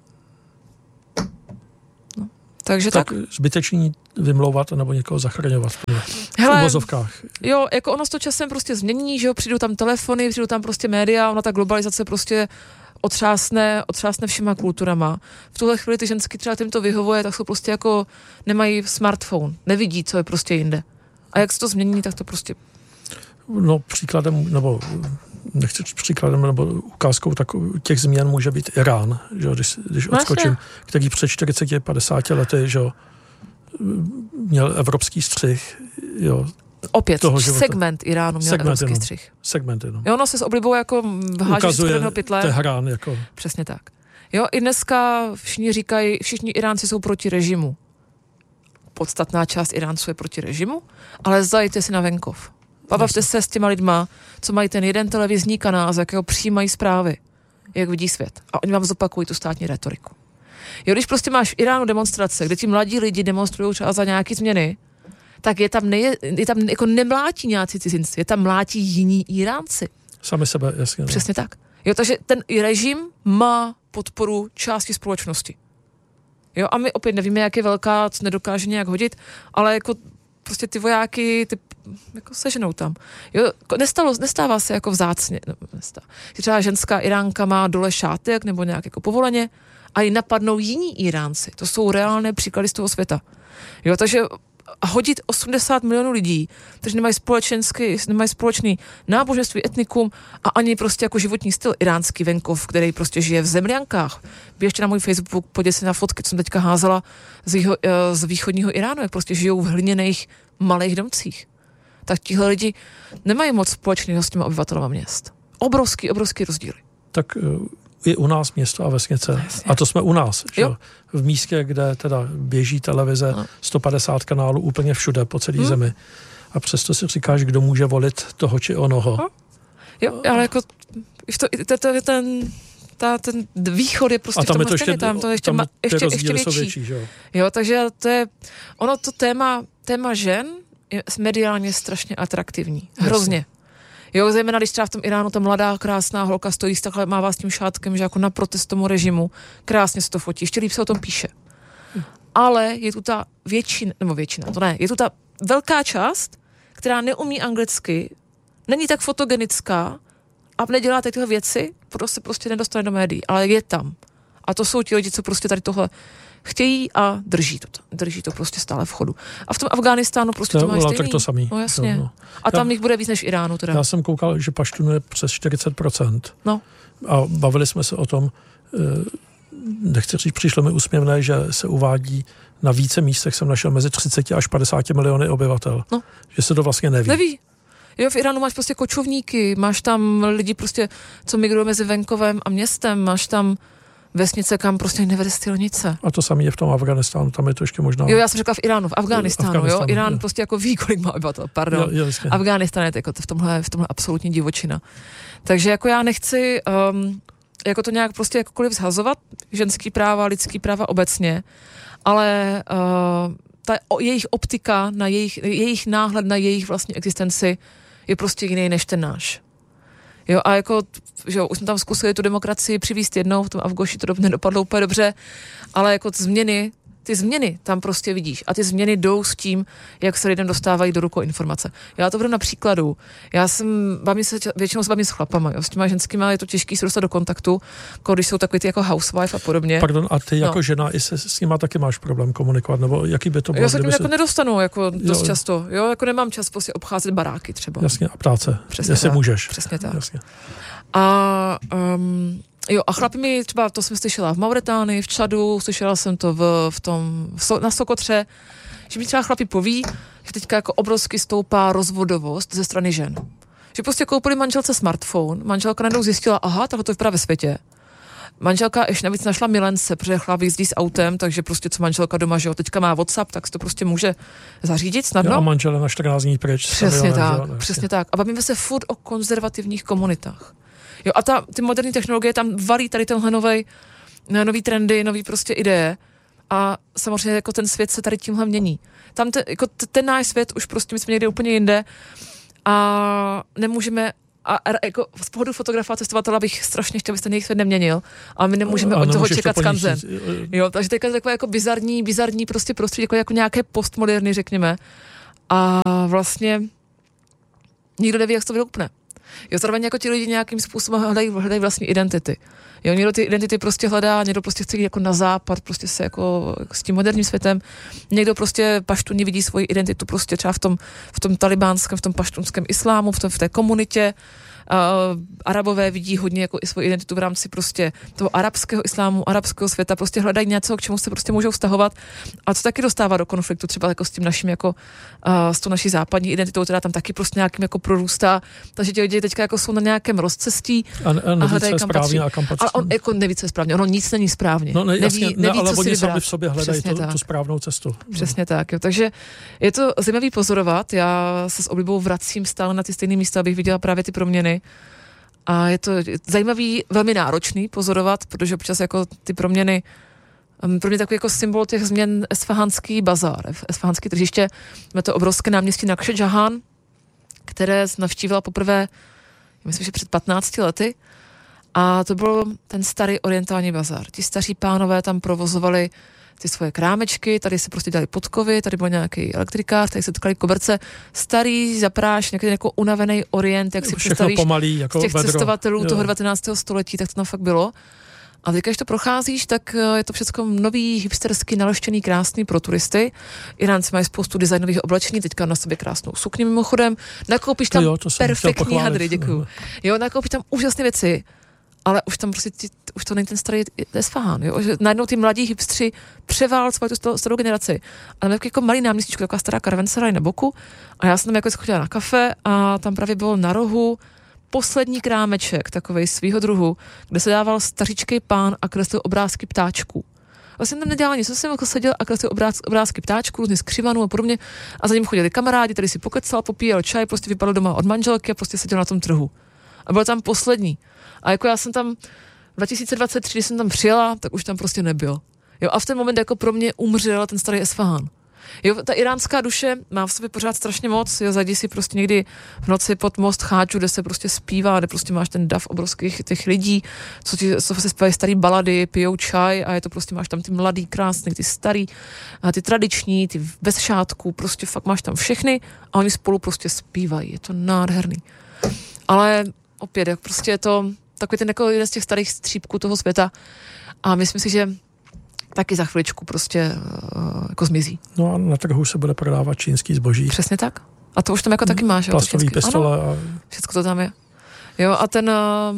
Speaker 2: No. Takže tak.
Speaker 1: Zbytečný vymlouvat nebo někoho zachraňovat v uvozovkách.
Speaker 2: Jo, jako ono to časem prostě změní, že jo, přijdou tam telefony, přijdou tam prostě média, ona ta globalizace prostě otřásne všema kulturama. V tuhle chvíli ty ženský třeba tím to vyhovuje, tak jsou prostě jako, nemají smartphone, nevidí, co je prostě jinde. A jak se to změní, tak to prostě...
Speaker 1: No příkladem, nebo nechci příkladem, nebo ukázkou těch změn může být Irán, že když odskočím, který před 40-50 lety, že měl evropský střih, jo.
Speaker 2: Opět, segment Iránu měl evropský střih.
Speaker 1: Segment jenom.
Speaker 2: Jo, ono se s oblibou jako háží z prvního pytle.
Speaker 1: Teherán jako...
Speaker 2: Přesně tak. Jo, i dneska všichni Iránci jsou proti režimu. Podstatná část Iránců je proti režimu, ale zajděte si na venkov. Bavte se s těma lidma, co mají ten jeden televizní kanál, z jakého přijímají zprávy, jak vidí svět. A oni vám zopakují tu státní retoriku. Jo, když prostě máš v Iránu demonstrace, kde ti mladí lidi demonstrují třeba za nějaké změny, tak je tam jako nemlátí nějací cizinci, je tam mlátí jiní Iránci.
Speaker 1: Sami sebe, jasně.
Speaker 2: Přesně tak. Jo, takže ten režim má podporu části společnosti. Jo, a my opět nevíme, jak je velká, co nedokáže nějak hodit, ale jako prostě ty vojáky, jako seženou tam. Jo, nestává se jako vzácně. Třeba ženská Iránka má dole šátek nebo nějak jako povoleně a ji napadnou jiní Iránci. To jsou reálné příklady z toho světa. Jo, takže hodit 80 milionů lidí, kteří nemají společný náboženství, etnikum a ani prostě jako životní styl iránský venkov, který prostě žije v zemřankách. Běžte na můj Facebook, podívejte se na fotky, co jsem teďka házela z východního Iránu, jak prostě žijou v hliněných malých domcích. Tak tihle lidi nemají moc společného s těmi obyvatelama měst. Obrovský rozdíly.
Speaker 1: Tak i u nás město a vesnice. A to jsme u nás. Že? V místě, kde teda běží televize, 150 kanálů úplně všude po celé zemi. A přesto si říkáš, kdo může volit toho či onoho.
Speaker 2: Jo, ale jako ten východ je prostě
Speaker 1: a tam
Speaker 2: v tom
Speaker 1: je to ještě větší. Že?
Speaker 2: Jo, takže to téma žen je mediálně strašně atraktivní. Hrozně. Jo, zejména když třeba v tom Iránu ta mladá, krásná holka stojí takhle, mává s tím šátkem, že jako na protest tomu režimu, krásně se to fotí, ještě líp se o tom píše. Ale je tu ta je tu ta velká část, která neumí anglicky, není tak fotogenická a nedělá tyhle věci, proto se prostě nedostane do médií, ale je tam. A to jsou ti lidi, co prostě tady tohle chtějí a drží to prostě stále v chodu. A v tom Afghánistánu prostě to máš stejný.
Speaker 1: To samý.
Speaker 2: No jasně. No. A tam jich bude víc než Iránu teda.
Speaker 1: Já jsem koukal, že Paštunů je přes 40%.
Speaker 2: No.
Speaker 1: A bavili jsme se o tom, nechci říct, přišlo mi úsměvné, že se uvádí na více místech, jsem našel mezi 30 až 50 miliony obyvatel. No. Že se to vlastně neví.
Speaker 2: Jo, v Iránu máš prostě kočovníky, máš tam lidi prostě, co migrují mezi venkovem a městem, máš tam vesnice, kam prostě nevede silnice. A
Speaker 1: to samé je v tom Afghánistánu, tam je to ještě možná...
Speaker 2: Jo, já jsem řekla v Iránu, v Afghánistánu, jo. Irán prostě jako ví, kolik má obyvatel, pardon. Jo, Afghánistán je jako v tomhle absolutní divočina. Takže jako já nechci jako to nějak prostě jakkoliv zhazovat, ženský práva, lidský práva obecně, ale ta jejich optika, na jejich náhled na jejich vlastní existenci je prostě jiný než ten náš. Jo, a jako, že jo, už jsme tam zkusili tu demokracii přivést jednou, v tom Afgoši to nedopadlo úplně dobře, ale jako ty změny tam prostě vidíš. A ty změny jdou s tím, jak se lidem dostávají do rukou informace. Já to budu na příkladu. Většinou se bavím s chlapama, jo. S těma ženskýma je to těžký se dostat do kontaktu, když jsou takový ty jako housewife a podobně.
Speaker 1: Pardon, a ty jako žena i s nima taky máš problém komunikovat, nebo jaký by to bylo?
Speaker 2: Já se tím jako nedostanu jako dost často. Jo, jako nemám čas prostě obcházet baráky třeba.
Speaker 1: Jasně, a práce.
Speaker 2: Přesně
Speaker 1: jestli
Speaker 2: tak,
Speaker 1: můžeš.
Speaker 2: Přesně tak.
Speaker 1: Jasně.
Speaker 2: A chlapi mi třeba, to jsem slyšela v Mauretánii, v Čadu, slyšela jsem to na Sokotře, že mi třeba chlapi poví, že teďka jako obrovsky stoupá rozvodovost ze strany žen. Že prostě koupili manželce smartphone, manželka najednou zjistila, aha, takhle to vypadá ve světě. Manželka ještě navíc našla milence, protože chlap jezdí s autem, takže prostě co manželka doma, že jo, teďka má WhatsApp, tak si to prostě může zařídit snadno.
Speaker 1: Jo, a manžele na 14 dní pryč.
Speaker 2: Přesně tak. A bavíme se furt o konzervativních komunitách. Jo, a ty moderní technologie tam valí tady tenhle nový trendy, nový prostě ideje a samozřejmě jako ten svět se tady tímhle mění. Tam ten náš svět už prostě my jsme někde úplně jinde a nemůžeme a jako z pohledu fotografa a cestovatele bych strašně chtěl, aby se ten jejich svět neměnil a my nemůžeme od toho čekat skanzen. Jo, takže teďka je takové jako bizarní prostě prostředí, jako nějaké postmoderny, řekněme. A vlastně nikdo neví, jak se to vyloupne. Jo, zároveň jako ti lidi nějakým způsobem hledají vlastní identity. Jo, někdo ty identity prostě hledá, někdo prostě chce jít jako na západ, prostě se jako s tím moderním světem. Někdo prostě paštuní vidí svoji identitu prostě třeba v tom talibánském, v tom paštunském islámu, v té komunitě. Arabové vidí hodně jako i svoji identitu v rámci prostě toho arabského islámu, arabského světa, prostě hledají něco, k čemu se prostě můžou vztahovat a to taky dostává do konfliktu třeba jako s tím naším jako s tou naší západní identitou, která tam taky prostě nějakým jako prorůstá, takže ti lidi teďka jako jsou na nějakém rozcestí
Speaker 1: a hledají kam patří.
Speaker 2: Ale on jako neví, co je správně, ono nic není správně.
Speaker 1: No,
Speaker 2: neví,
Speaker 1: ale
Speaker 2: co
Speaker 1: oni
Speaker 2: si
Speaker 1: sami v sobě hledají tu správnou cestu.
Speaker 2: Přesně tak, jo. Takže je to zajímavý pozorovat, já se s oblibou vracím stále na ty stejné místa, abych viděla právě ty proměny. A je to zajímavý, velmi náročný pozorovat, protože občas jako ty proměny, pro mě takový jako symbol těch změn Esfahanský bazár, Esfahanský tržiště, máme to obrovské náměstí Nakše Jahan, které navštívila poprvé, myslím, že před 15 lety a to byl ten starý orientální bazár. Ti staří pánové tam provozovali ty svoje krámečky, tady se prostě dělali podkovy, tady byl nějaký elektrikář, tady se tkali koberce, starý, zapráš, nějaký jako unavený orient, jak si představíš
Speaker 1: pomalý, jako
Speaker 2: z těch
Speaker 1: vedro.
Speaker 2: Cestovatelů toho 19. století, tak to tam fakt bylo. A teď, když to procházíš, tak je to všechno nový, hipstersky naleštěný, krásný pro turisty. Iránci mají spoustu designových oblečení, teďka na sobě krásnou sukni mimochodem. Nakoupíš tam perfektní hadry, děkuju. Jo, nakoupíš tam úžasné věci. Ale už tam prostě už to není ten starý Esfahan, jo? Že najednou ty mladí hipstři převálcovali tu starou generaci. A tam jako malý náměstíčko, taková stará karavanseraj na boku a já jsem tam jako chodila na kafe a tam právě bylo na rohu poslední krámeček, takovej svýho druhu, kde se dával stařičkej pán a kreslil obrázky ptáčků. Vlastně tam nedělal nic, jsem jako seděl a kreslil obrázky ptáčků, různě skřivanů a podobně a za ním chodili kamarádi, tady si pokecal, popíjel čaj, prostě vypadl doma od manželky a prostě seděl na tom trhu. A byl tam poslední. A jako já jsem tam 2023, když jsem tam přijela, tak už tam prostě nebyl. Jo, a v ten moment jako pro mě umřel ten starý Esfahan. Jo, ta iránská duše má v sobě pořád strašně moc, jo, zajdi si prostě někdy v noci pod most Cháču, kde se prostě zpívá, kde prostě máš ten dav obrovských těch lidí, co se zpívají starý balady, pijou čaj a je to prostě máš tam ty mladý, krásný, ty starý, a ty tradiční, ty bez šátků, prostě fakt máš tam všechny a oni spolu prostě zpívají, je to nádherný. Ale opět, jak prostě je to takový ten jako jeden z těch starých střípků toho světa a myslím si, že taky za chviličku prostě jako zmizí.
Speaker 1: No a na trhu se bude prodávat čínský zboží.
Speaker 2: Přesně tak. A to už tam jako taky máš.
Speaker 1: Plastový pistole.
Speaker 2: Ano, všecko to tam je. Jo a ten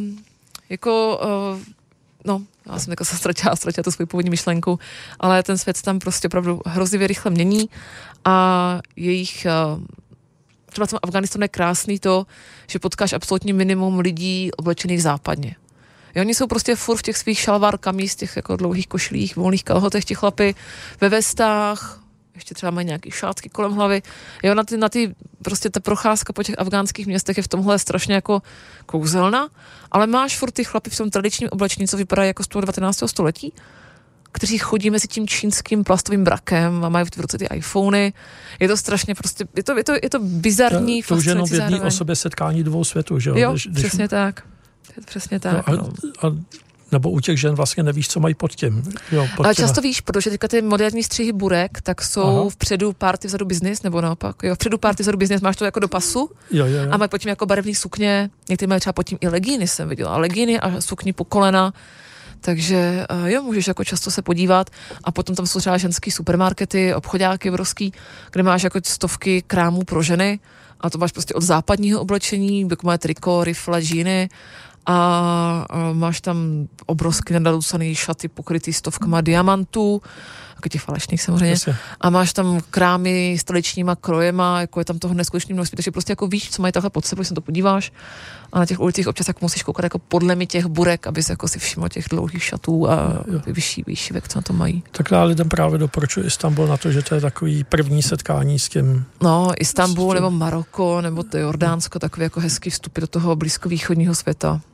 Speaker 2: já jsem jako se ztratila tu svou původní myšlenku, ale ten svět tam prostě opravdu hrozivě rychle mění a jejich třeba v tom Afghánistánu je krásný to, že potkáš absolutně minimum lidí oblečených západně. Jo, oni jsou prostě furt v těch svých šalvár kamis, těch jako dlouhých košilích, volných kalhotech, těch chlapy ve vestách, ještě třeba mají nějaký šátky kolem hlavy. Jo, na ty prostě ta procházka po těch afgánských městech je v tomhle strašně jako kouzelná, ale máš furt ty chlapy v tom tradičním oblečení, co vypadá jako z toho 19. století, kteří chodí mezi tím čínským plastovým brakem a mají v ruce ty iPhony. Je to strašně prostě, je to bizarní, fascinující zároveň. To už jenom v osobě
Speaker 1: setkání dvou světů, že jo?
Speaker 2: Jo, přesně tak. Přesně tak.
Speaker 1: No nebo u těch žen vlastně nevíš, co mají pod tím. Jo,
Speaker 2: ale často víš, protože teďka ty moderní střihy burek, tak jsou vpředu party, vzadu business, nebo naopak. Jo, vpředu party, vzadu business, máš to jako do pasu
Speaker 1: jo.
Speaker 2: A mají pod tím jako barevné sukně. Někteří mají třeba pod tím i legíny, jsem viděla. Legíny a sukni po kolena. Takže jo, můžeš jako často se podívat a potom tam jsou třeba ženský supermarkety, obchodáky obrovský, kde máš jako stovky krámů pro ženy a to máš prostě od západního oblečení, jako má triko, rifle, džíny a máš tam obrovsky nadalucaný šaty pokrytý stovkama diamantů, jako těch falešných samozřejmě.
Speaker 1: Jasně.
Speaker 2: A máš tam krámy s tradičníma krojema, jako je tam toho neskutečný množství, takže prostě jako víš, co mají takhle pod sebou, když se to podíváš. A na těch ulicích občas jako musíš koukat jako podle mě těch burek, aby se jako si všiml těch dlouhých šatů a vyšší výšivek, co na to mají.
Speaker 1: Tak já lidem právě doporučuji Istanbul na to, že to je takový první setkání s tím.
Speaker 2: No, Istanbul nebo Maroko nebo to Jordánsko, takový jako hezký vstupy do toho blízkovýchodního světa.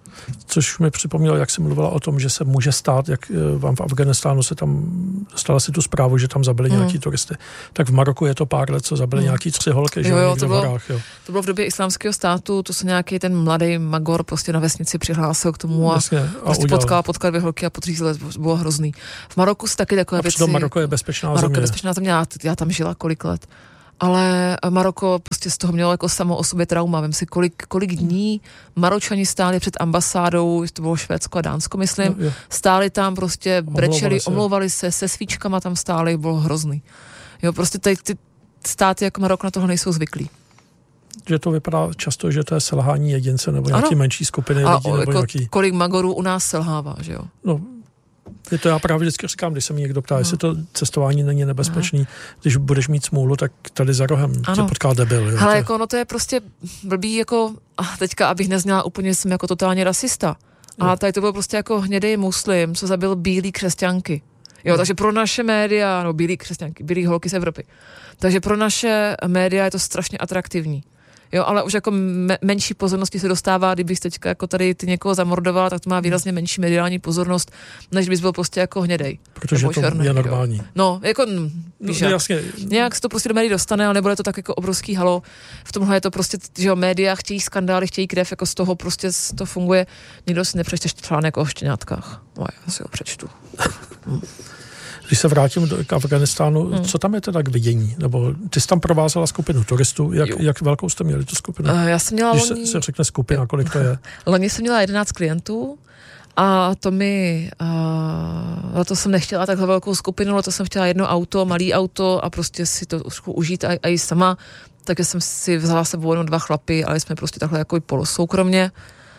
Speaker 1: Což mi připomnělo, jak jsi mluvila o tom, že se může stát, jak vám v Afghánistánu se tam dostala si tu zprávu, že tam zabili nějaký turisty. Tak v Maroku je to pár let, co zabili nějaký 3 holky, že někde v horách. Jo.
Speaker 2: To bylo v době Islámského státu, to se nějaký ten mladý magor prostě na vesnici přihlásil k tomu a prostě potkal 2 holky a po 3 let bylo hrozný. V Maroku se taky takové věci.
Speaker 1: Maroko je bezpečná země.
Speaker 2: Já tam žila kolik let. Ale Maroko prostě z toho mělo jako samo o sobě trauma. Vem si, kolik dní Maročani stáli před ambasádou, to bylo Švédsko a Dánsko, myslím, stáli tam prostě, brečeli, omlouvali se, svíčkama tam stáli, bylo hrozný. Jo, prostě tady ty státy jako Maroko na toho nejsou zvyklí.
Speaker 1: Že to vypadá často, že to je selhání jedince nebo nějaký menší skupiny lidí. Nebo nějaký...
Speaker 2: kolik magorů u nás selhává, že jo?
Speaker 1: No, je to já právě vždycky říkám, když se mi někdo ptá, jestli to cestování není nebezpečný, když budeš mít smůlu, tak tady za rohem tě potká debil.
Speaker 2: Ale jako ono to je prostě blbý, jako teďka, abych nezněla úplně, jsem jako totálně rasista. Ale tady to byl prostě jako hnědej muslim, co zabil bílý křesťanky. Jo, takže pro naše média, no bílý křesťanky, bílý holky z Evropy. Takže pro naše média je to strašně atraktivní. Jo, ale už jako menší pozornosti se dostává, kdybys teďka jako tady ty někoho zamordovala, tak to má výrazně menší mediální pozornost, než bys byl prostě jako hnědej.
Speaker 1: Protože to černý, je normální.
Speaker 2: Jo. No, jako víš,
Speaker 1: jasně.
Speaker 2: Nějak se to prostě do médií dostane, ale nebude to tak jako obrovský halo. V tomhle je to prostě, že jo, média chtějí skandály, chtějí krev, jako z toho prostě to funguje. Nikdo si nepřečte článek o štěňátkách. No, já si ho přečtu.
Speaker 1: Když se vrátím k Afghánistánu, co tam je teda k vidění? Nebo ty jsi tam provázela skupinu turistů, jak velkou jste měli tu skupinu?
Speaker 2: Já jsem měla
Speaker 1: Když se řekne skupina, kolik to je?
Speaker 2: Loni jsem měla 11 klientů a to jsem nechtěla takhle velkou skupinu, to jsem chtěla jedno auto, malý auto a prostě si to užít a i sama, takže jsem si vzala sebou jenom 2 chlapy, ale jsme prostě takhle jako i polosoukromně.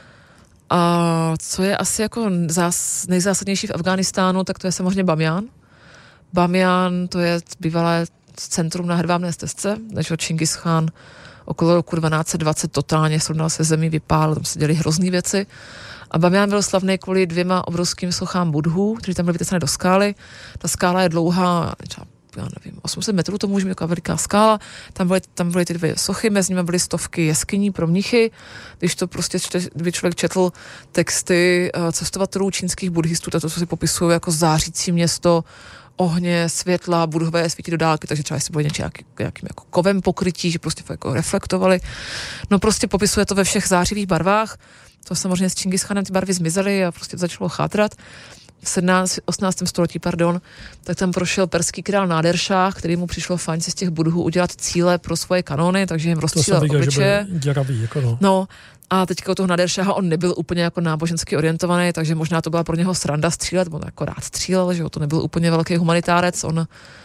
Speaker 2: A co je asi jako nejzásadnější v Afghánistánu, tak to je samozřejmě Bamiyan. Bamiyan, to je bývalé centrum na Hedvábné stezce, než ho Čingis Chán okolo roku 1220 totálně srovnal se zemí, vypálil, tam se děly hrozný věci. A Bamiyan byl slavný kvůli 2 obrovským sochám Budhů, kteří tam byli vytesané do skály. Ta skála je dlouhá, já nevím, 800 metrů, to může být taková veliká skála. Tam byly ty 2 sochy, mezi nimi byly stovky jeskyní pro mnichy. Když to prostě kdyby člověk četl texty cestovatelů čínských buddhistů, to si popisují jako zářící město, ohně, světla, budhové svítí do dálky, takže třeba jestli byly nějakým jako kovem pokrytí, že prostě jako reflektovali. No prostě popisuje to ve všech zářivých barvách. To samozřejmě s Čingis Chánem ty barvy zmizely a prostě začalo chátrat. V 18. století, tak tam prošel perský král Náder-šáh, který mu přišlo fajn si z těch budhů udělat cíle pro svoje kanony, takže jim rozstřílel obličeje. No, a teďka u toho Náder-šáha on nebyl úplně jako nábožensky orientovaný, takže možná to byla pro něho sranda střílet, on jako rád střílel, že to nebyl úplně velký humanitárec, on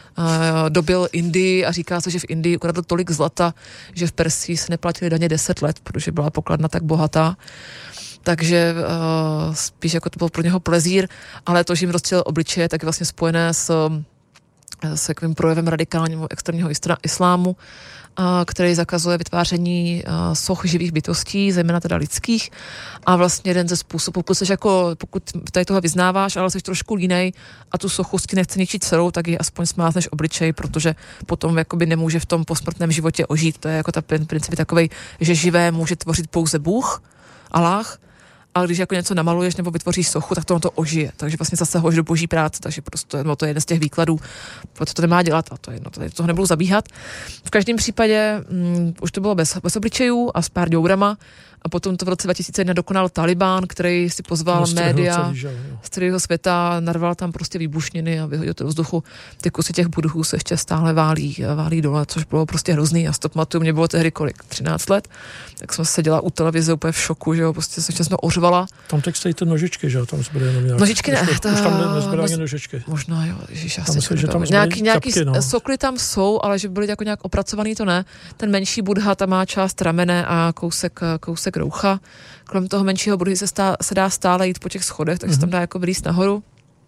Speaker 2: dobil Indii a říká se, že v Indii ukradl tolik zlata, že v Persii se neplatili daně 10 let, protože byla pokladna tak bohatá. Takže spíš jako to byl pro něho plezír, ale to, že jim rozstřílel obličeje, tak je vlastně spojené s takovým projevem radikálního extrémního islámu, který zakazuje vytváření soch živých bytostí, zejména teda lidských. A vlastně jeden ze způsobů, pokud tady toho vyznáváš, ale jsi trošku línej a tu sochu si nechce ničit celou, tak ji aspoň smázneš obličej, protože potom jakoby nemůže v tom posmrtném životě ožít. To je jako ta princip takovej, že živé může tvořit pouze Bůh, Allah, ale když jako něco namaluješ nebo vytvoříš sochu, tak to ožije. Takže vlastně zasahuješ do boží práce, takže prostě to je jeden z těch výkladů, proto to nemá dělat a to je toho nebudu zabíhat. V každém případě už to bylo bez obličejů a s pár děurama a potom to v roce 2001 dokonal Taliban, který si pozval média z celého světa, narval tam prostě výbušniny a vyhodil do vzduchu. Ty kusy těch budhů se ještě stále válí dole, což bylo prostě hrozný. Já si to pamatuju, mě bylo tehdy 13 let, tak jsem seděla u televize úplně v šoku, že jo, prostě se jsme ořvala.
Speaker 1: Tam teď stojí ty nožičky, že jo, tam zbyly jenom nějaké.
Speaker 2: Nožičky ne,
Speaker 1: už tam nezbyly ani nožičky.
Speaker 2: Možná jo, ježiš,
Speaker 1: já myslím, že tam
Speaker 2: nějaký
Speaker 1: čapky, no.
Speaker 2: sokly tam jsou, ale že byly jako nějak opracovaný, to ne. Ten menší Buddha tam má část ramene a kousek roucha. Kolem toho menšího Budhy se dá stále jít po těch schodech, takže se tam dá jako vylízt nahoru.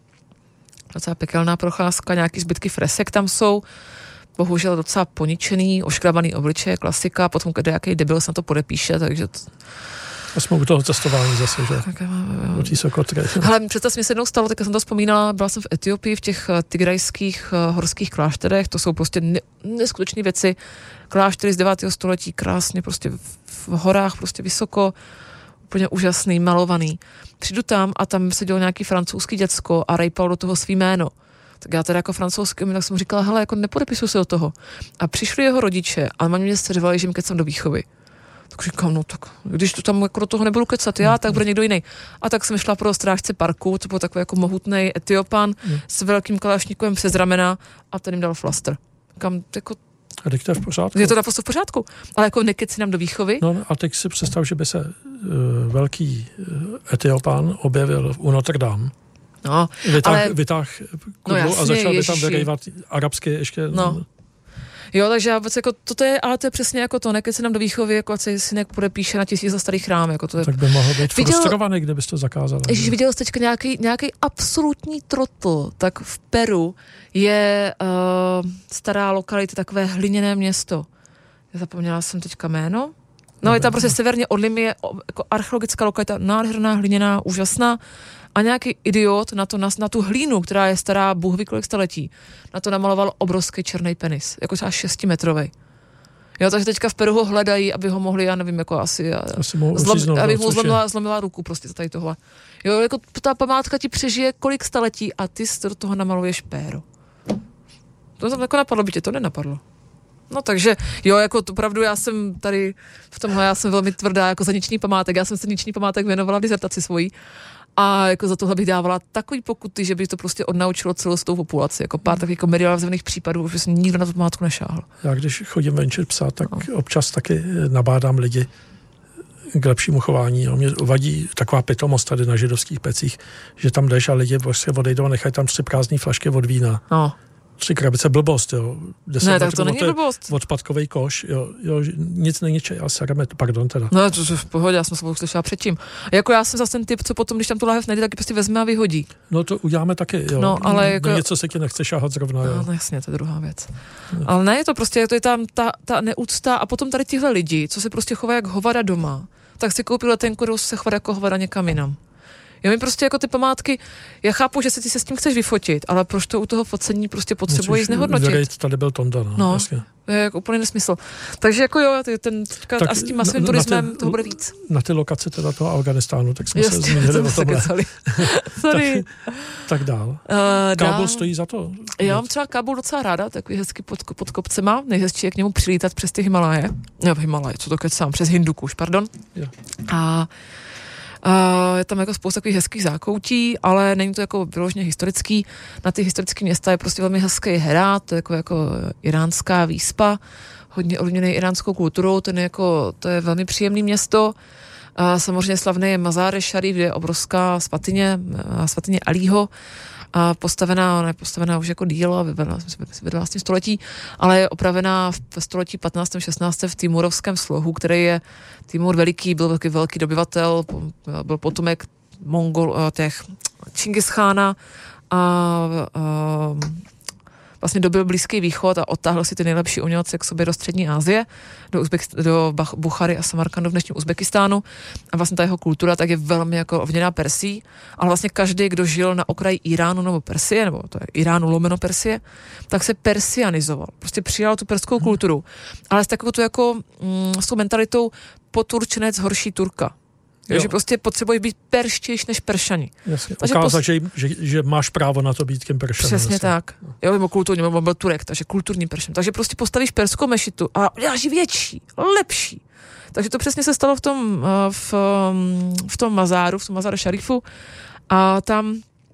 Speaker 2: Docela pekelná procházka, nějaký zbytky fresek tam jsou. Bohužel docela poničený, oškrabaný obličeje, klasika, potom jaký debil se na to podepíše, takže...
Speaker 1: A jsme u toho cestování zase, že? U té Sokotry.
Speaker 2: Ale představ mi se jednou stalo, tak jsem to vzpomínala, byla jsem v Etiopii v těch tigrajských horských klášterech, to jsou prostě neskutečné věci. Kláštery z 9. století, krásně prostě v horách, prostě vysoko, úplně úžasný, malovaný. Přijdu tam a tam sedělo nějaký francouzský děcko a rejpal do toho svý jméno. Tak já teda jako francouzský, tak jsem říkala, hele, jako nepodepisuju se do toho. A přišli jeho rodiče a mamě mě střevali, že jim kecám do výchovy. Tak říkám, no tak, když to tam jako do toho nebudu kecat já, tak bude někdo jiný. A tak jsem šla pro strážce parku, to byl takový jako mohutnej Etiopan s velkým kalašníkem přes ramena a ten jim dal flaster. Kam, jako,
Speaker 1: a teď to je v pořádku.
Speaker 2: Je to naprosto v pořádku, ale jako nekeci nám do výchovy.
Speaker 1: No a teď si představ, že by se velký Etiopan objevil u Notre Dame.
Speaker 2: No,
Speaker 1: vytáh kudlu a začal by tam vyrejvat arabsky ještě.
Speaker 2: No. Jo, takže já jako, ale to je přesně jako to, nekec se nám do výchovy, jako ať se synek podepíše na 1000 za starý chrám. Jako to je...
Speaker 1: Tak by mohl být frustrovaný, kdybys to zakázal.
Speaker 2: Když viděl jsi teďka nějaký absolutní trotl, tak v Peru je stará lokalita, takové hliněné město. Zapomněla jsem teďka jméno. No, je tam prostě severně od Limy, jako archeologická lokalita, nádherná, hliněná, úžasná. A nějaký idiot na tu hlínu, která je stará bůh ví kolik staletí, na to namaloval obrovský černý penis, jako třeba 6metrovej. Jo, takže teďka v Peru ho hledají, aby ho mohli, já nevím, jako asi aby mu zlomila ruku prostě tady tohle. Jo, jako ta památka ti přežije kolik staletí a ty do toho namaluješ péro. To tam jako napadlo, by tě to nenapadlo. No takže, jo, jako to pravdu, já jsem tady v tomhle, já jsem velmi tvrdá jako za niční památek, já jsem se niční památek věnovala v dizertaci svojí. A jako za tohle bych dávala takový pokuty, že by to prostě odnaučilo celou tou populaci. Jako pár takových jako medializovaných případů, že jsem nikdo na tu památku nešáhl. Já když chodím venčit psa, tak občas taky nabádám lidi k lepšímu chování. No, mě vadí taková pitomost tady na židovských pecích, že tam jdeš a lidi prostě odejdou a nechají tam 3 prázdné flašky od vína. No. 3 krabice, blbost, jo. 10 ne, tak to není blbost.
Speaker 1: Odpadkovej koš, jo, nic není čaj, ale sereme, pardon teda.
Speaker 2: No, to v pohodě, já jsem se slyšela předtím. Jako já jsem zase ten typ, co potom, když tam tu lahev najde, tak prostě vezme a vyhodí.
Speaker 1: No to uděláme taky, jo.
Speaker 2: No, ale jako...
Speaker 1: něco se ti nechce šahat zrovna, jo.
Speaker 2: No, jasně, to je druhá věc. No. Ale ne, je to prostě, to je tam ta neúcta a potom tady tihle lidi, co se prostě chovají jak hovada doma, tak si koupí letenku, jdou se chovat jako hovada někam jinam. Jo, mi prostě jako ty památky, já chápu, že se s tím chceš vyfotit, ale proč to u toho focení prostě potřebuješ znehodnotit?
Speaker 1: Vědět, tady byl Tonda, no. Jasně.
Speaker 2: Je jako úplný nesmysl. Takže jako jo, a s tím masovým turismem toho bude víc.
Speaker 1: Na ty lokace teda toho Afganistánu, tak jsme se zmínili o tomhle.
Speaker 2: Sorry.
Speaker 1: tak dál. Kábul stojí za to?
Speaker 2: Já mám třeba Kábul docela ráda, takový hezky pod kopcema, nejhezčí je k němu přilítat přes ty Himaláje. No, Himaláje, co to kecám, přes Hindukuš, pardon. Jo. A je tam jako spousta takových hezkých zákoutí, ale není to jako vyloženě historický. Na ty historické města je prostě velmi hezký Herát, to je jako iránská výspa, hodně ovlivněný iránskou kulturou, to je velmi příjemné město. A samozřejmě slavný je Mazar-e Šarif, je obrovská svatyně Alího, a postavená už jako dílo ve 12. století, ale je opravená v století 15. 16. v Timurovském slohu, který je Timur veliký, byl velký dobyvatel, byl potomek těch Čingischána a vlastně dobil Blízký východ a odtáhl si ty nejlepší umělce k sobě do střední Asie, do Buchary a Samarkandu v dnešním Uzbekistánu. A vlastně ta jeho kultura tak je velmi jako ovlivněná Persí, ale vlastně každý, kdo žil na okraji Iránu nebo Persie, nebo to je Iránu lomeno Persie, tak se persianizoval. Prostě přijal tu perskou kulturu. Ale s takovou tu jako s tou mentalitou poturčenec horší Turka. Jo. Že prostě potřebuješ být perštější než Peršani.
Speaker 1: Jasně, ukázat, že máš právo na to být tím Peršanem.
Speaker 2: Přesně vlastně. Tak. Jo, nebo kulturní, nebo byl Turek, takže kulturní Peršan. Takže prostě postavíš perskou mešitu a děláš větší, lepší. Takže to přesně se stalo v tom Mazáru, v tom Mazar-e Šarifu a tam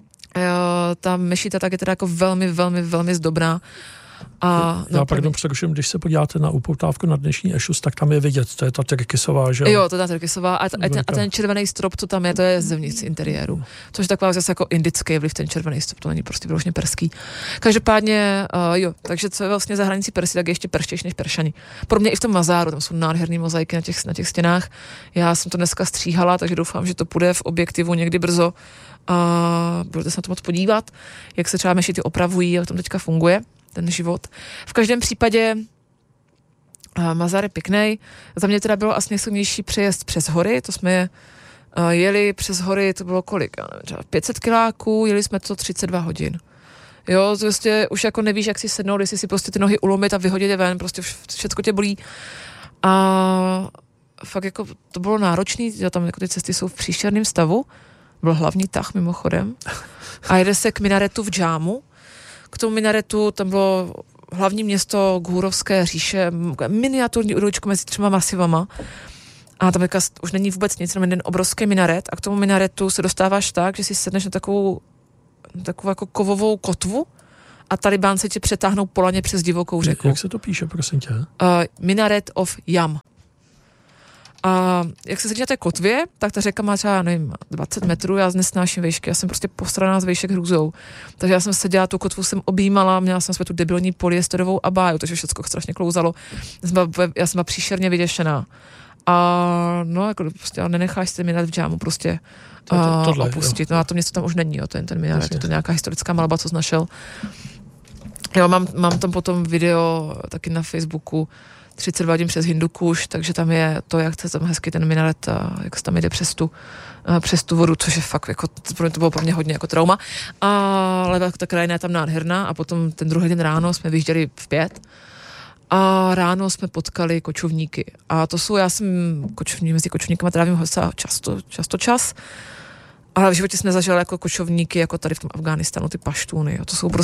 Speaker 2: ta mešita tak je teda jako velmi, velmi, velmi zdobná.
Speaker 1: Pardon, především, když se podíváte na upoutávku na dnešní Ešus, tak tam je vidět, to je ta Tyrkisová, že?
Speaker 2: Jo, to je ta Tyrkisová a ten červený strop, co tam je, to je zevnitř interiéru. Což je taková zase jako indický vliv, ten červený strop, to není prostě vyloženě perský. Každopádně, jo, takže co je vlastně za hranicí Persy, tak je ještě perštější než Peršani. Pro mě i v tom Mazáru, tam jsou nádherné mozaiky na těch stěnách. Já jsem to dneska stříhala, takže doufám, že to půjde v objektivu někdy brzo. Budete se na to moc podívat, jak se třeba mešity opravují, jak tam teďka funguje ten život. V každém případě Mazar je pěknej. Za mě teda bylo asi nejsilnější přejezd přes hory, to jsme jeli přes hory, to bylo kolik? Já nevím, třeba 500 kiláků, jeli jsme to 32 hodin. Jo, to prostě už jako nevíš, jak si sednout, jestli si prostě ty nohy ulomit a vyhodit je ven, prostě všechno tě bolí. A fakt jako to bylo náročný, že tam jako ty cesty jsou v příšerném stavu, byl hlavní tah mimochodem a jede se k minaretu v Džámu. K tomu minaretu tam bylo hlavní město Gúrovské říše, miniaturní uličko mezi 3 masivama a tam už není vůbec nic, jenom jeden obrovský minaret a k tomu minaretu se dostáváš tak, že si sedneš na takovou jako kovovou kotvu a Talibánci tě přetáhnou po laně přes divokou řeku.
Speaker 1: Jak se to píše, prosím tě?
Speaker 2: Minaret of Jam. A jak se sedí na té kotvě, tak ta řeka má třeba, nevím, 20 metrů, já nesnáším vejšky, já jsem prostě posraná z vejšek hrůzou. Takže já jsem seděla, tu kotvu jsem objímala, měla jsem tu debilní polyesterovou abáju, takže všechno strašně klouzalo. Já jsem byla příšerně vyděšená. A no, jako prostě nenecháš se minaret v Džámu prostě tohle, opustit. Jo. No a to město tam už není, jo, ten minaret, to je nějaká historická malba, co jsi našel. Jo, mám tam potom video taky na Facebooku 32 hodin přes Hindukuš, takže tam je to, jak se tam hezky ten minaret a jak se tam jde přes tu vodu, což je fakt, jako, to bylo pro mě hodně jako trauma. Ale ta krajina je tam nádherná a potom ten druhý den ráno jsme vyjížděli v 5 a ráno jsme potkali kočovníky. A to jsou, já jsem mezi kočovníkama trávím často čas, ale v životě jsem nezažila jako kočovníky, jako tady v tom Afghánistánu, ty paštúny.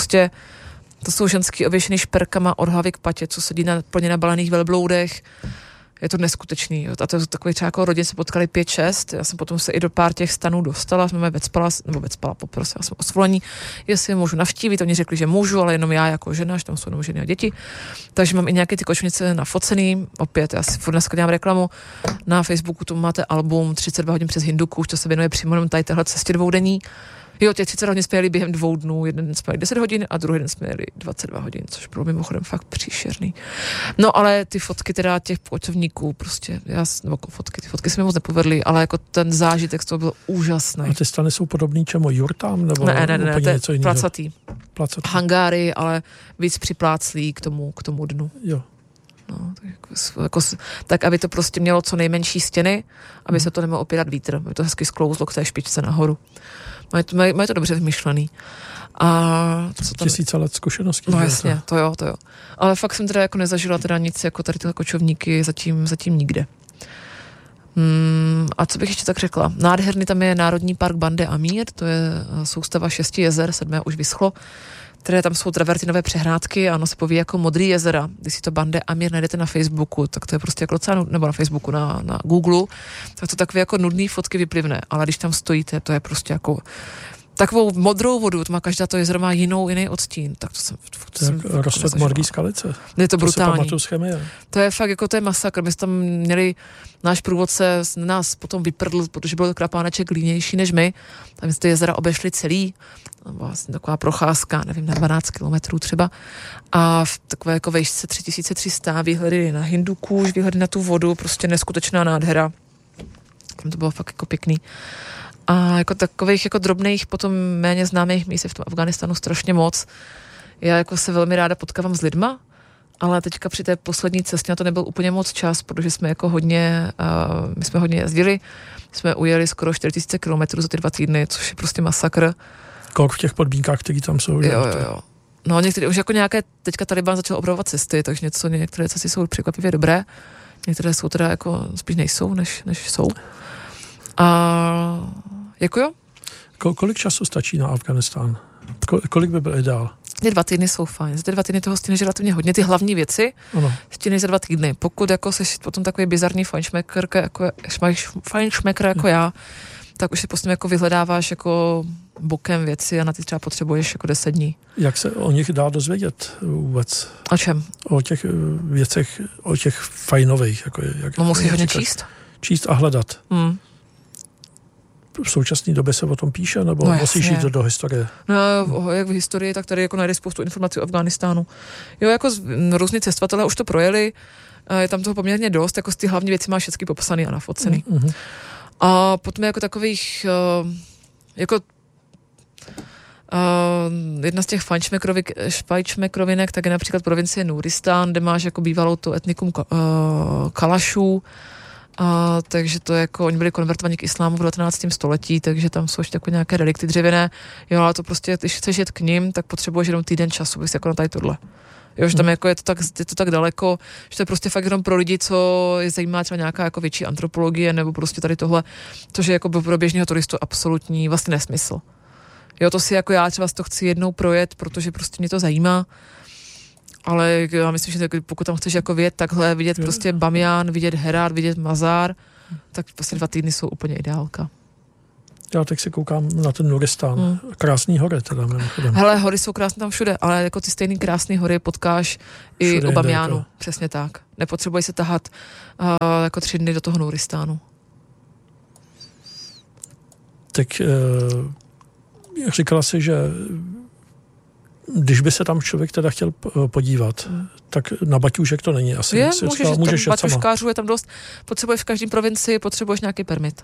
Speaker 2: To jsou ženský ověšený šperkama od hlavy k patě, co sedí plně na balených velbloudech. Je to neskutečný. Jo. A to je takový třeba jako rodin se potkali 5-6. Já jsem potom se i do pár těch stanů dostala, jsme mě vecpala, poprosila jsem o svolení, jestli můžu navštívit. Oni řekli, že můžu, ale jenom já jako žena, že tam jsou jenom ženy a děti. Takže mám i nějaké ty kočovnice nafocený. Opět, já si furt dneska dělám reklamu. Na Facebooku tu máte album 32 hodin přes Hindukuš, to se věnuje přímo jenom tady téhle cestě 2denní. Jo, těch 30 hodin jsme jeli během 2 dnů, jeden den jsme jeli 10 hodin a druhý den jsme jeli 22 hodin, což bylo mimochodem fakt příšerný. No ale ty fotky teda těch kočovníků prostě, ty fotky se mi moc nepovedly, ale jako ten zážitek z toho byl úžasný.
Speaker 1: A ty stany jsou podobný čemu? Jurtám? Nebo
Speaker 2: ne, to je
Speaker 1: něco jiného?
Speaker 2: placatý. Hangáry, ale víc připláclí k tomu dnu.
Speaker 1: Jo.
Speaker 2: No, tak, aby to prostě mělo co nejmenší stěny, aby se to nemohlo opírat vítr, aby to hezky sklouzlo k té špičce nahoru. Mají to dobře vymyšlený. A co tam...
Speaker 1: 1000 let zkušeností.
Speaker 2: No jasně, to jo. Ale fakt jsem teda jako nezažila teda nic jako tady tyhle kočovníky zatím nikde. A co bych ještě tak řekla? Nádherný tam je Národní park Bande Amír, to je soustava 6 jezer, 7 už vyschlo, které tam jsou travertinové přehrádky a ono se poví jako modrý jezera. Když si to Bande Amír najdete na Facebooku, tak to je prostě jako docela, nebo na Facebooku, na Google, tak to takové jako nudný fotky vyplivne, ale když tam stojíte, to je prostě jako takovou modrou vodu, to má každá to jezero má jiný odstín, tak to jsem
Speaker 1: roztok Morgý skalice.
Speaker 2: Je to brutální.
Speaker 1: To si pamatuju z chemie.
Speaker 2: To je fakt jako, to je masakr. My jsme tam měli, náš průvodce nás potom vyprdl, protože byl krapáneček línější než my. Tam jsme ty jezera obešli celý, vlastně taková procházka, nevím, na 12 kilometrů třeba. A v takové jako vejšce 3300 výhledy na Hindukuš, výhledy na tu vodu, prostě neskutečná nádhera. To bylo fakt jako pěkný. A jako takových jako drobných, potom méně známých míst v tom Afghánistánu strašně moc. Já jako se velmi ráda potkávám s lidma, ale teďka při té poslední cestě na to nebyl úplně moc čas, protože jsme jako my jsme hodně jezdili, jsme ujeli skoro 4000 kilometrů za ty 2 týdny, což je prostě masakr.
Speaker 1: Kolik v těch podmínkách, které tam jsou?
Speaker 2: Jo. No některé, už jako nějaké, teďka Taliban začal obnovovat cesty, takže některé cesty jsou překvapivě dobré, některé jsou teda jako spíš nejsou, než jsou. A jako jo?
Speaker 1: Kolik času stačí na Afghánistán? Kolik by byl ideál?
Speaker 2: Ty 2 týdny jsou fajn. Za ty 2 týdny toho stíneš relativně hodně. Ty hlavní věci stíneš za 2 týdny. Pokud jako jsi potom takový bizarní fajnšmekr jako já, tak už si prostě jako vyhledáváš jako bokem věci a na ty třeba potřebuješ jako 10 dní. Jak
Speaker 1: se o nich dá dozvědět vůbec?
Speaker 2: O čem?
Speaker 1: O těch věcech, o těch fajnových. Jako,
Speaker 2: musíš hodně číst?
Speaker 1: Číst a hledat. V současné době se o tom píše, nebo musíš jít do historie?
Speaker 2: No, jak v historii, tak tady jako najdeš spoustu informací o Afghánistánu. Jo, jako různí cestovatelé už to projeli, je tam toho poměrně dost, jako ty hlavní věci máš všechny popsaný a nafocený. A potom jako takových, jako jedna z těch fajnšmekrovinek, tak je například provincie Nuristán, kde máš jako bývalou to etnikum Kalašů, takže to jako, oni byli konvertovaní k islámu v 19. století, takže tam jsou ještě jako nějaké relikty dřevěné, jo, ale to prostě, když chceš jet k ním, tak potřebuješ jenom týden času, bys jako na tady tohle. Jo, že tam jako je to tak daleko, že to je prostě fakt jenom pro lidi, co je zajímá třeba nějaká jako větší antropologie nebo prostě tady tohle, to, že jako pro běžného turistu absolutní vlastně nesmysl. Jo, to si jako já třeba to chci jednou projet, protože prostě mě to zajímá, ale já myslím, že pokud tam chceš jako vyjet takhle, vidět prostě Bamiyan, vidět Herát, vidět Mazar, tak prostě 2 týdny jsou úplně ideálka.
Speaker 1: Já teď si koukám na ten Nuristán. Krásný hory teda.
Speaker 2: Hele, hory jsou krásné tam všude, ale jako ty stejný krásné hory potkáš i
Speaker 1: všude
Speaker 2: u Bamijánu.
Speaker 1: jako.
Speaker 2: Přesně tak. Nepotřebuješ se tahat jako 3 dny do toho Nuristánu.
Speaker 1: Tak říkala si, že když by se tam člověk teda chtěl podívat, tak na baťůžek to není asi.
Speaker 2: Můžeš baťuškářů je tam dost. Potřebuješ v každém provincii, potřebuješ nějaký permit.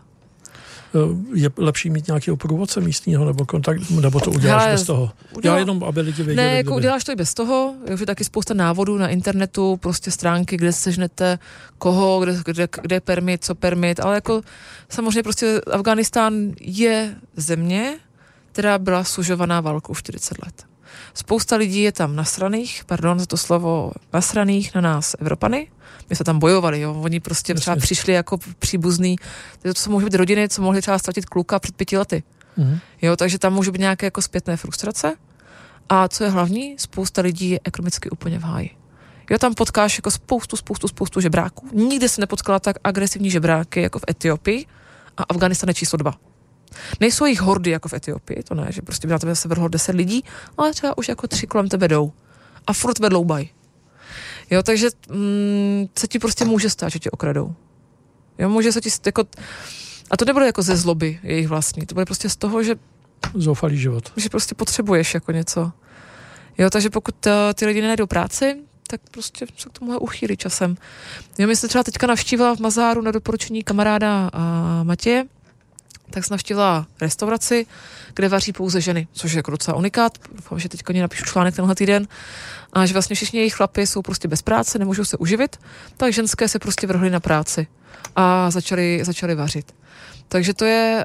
Speaker 1: Je lepší mít nějakého průvodce místního nebo kontakt, nebo to uděláš bez toho? Já jenom, aby lidi věděli.
Speaker 2: Ne, jako uděláš to i bez toho, je taky spousta návodů na internetu, prostě stránky, kde sežnete koho, kde je permit, co permit, ale jako samozřejmě prostě Afghánistán je země, která byla sužovaná válkou 40 let. Spousta lidí je tam nasraných, pardon za to slovo, nasraných na nás Evropany. My jsme tam bojovali, jo. Oni prostě třeba přišli jako příbuzný. To jsou mohly být rodiny, co mohli třeba ztratit kluka před 5 lety. Jo, takže tam může být nějaké jako zpětné frustrace. A co je hlavní, spousta lidí je ekonomicky úplně v háji. Jo, tam potkáš jako spoustu žebráků. Nikdy se nepotkala tak agresivní žebráky jako v Etiopii a Afghánistán je číslo 2. Nejsou jich hordy jako v Etiopii, to ne, že prostě by na tebe se vrhlo 10 lidí, ale třeba už jako 3 kolem tebe jdou. A furt vedloubaj. Jo, takže se ti prostě může stát, že tě okradou. Jo, může se ti jako... A to nebude jako ze zloby jejich vlastní, to bude prostě z toho, že...
Speaker 1: Zoufalý život.
Speaker 2: Že prostě potřebuješ jako něco. Jo, takže pokud ty lidi nenajdou práci, tak prostě se k tomu uchýlí časem. Jo, my se třeba teďka navštívila v Mazáru na doporučení kamaráda Matěje, tak jsem navštívila restauraci, kde vaří pouze ženy, což je jako docela unikát. Doufám, že teďka napíšu článek tenhle týden. A že vlastně všichni jejich chlapi jsou prostě bez práce, nemůžou se uživit, tak ženské se prostě vrhly na práci a začaly vařit. Takže to je...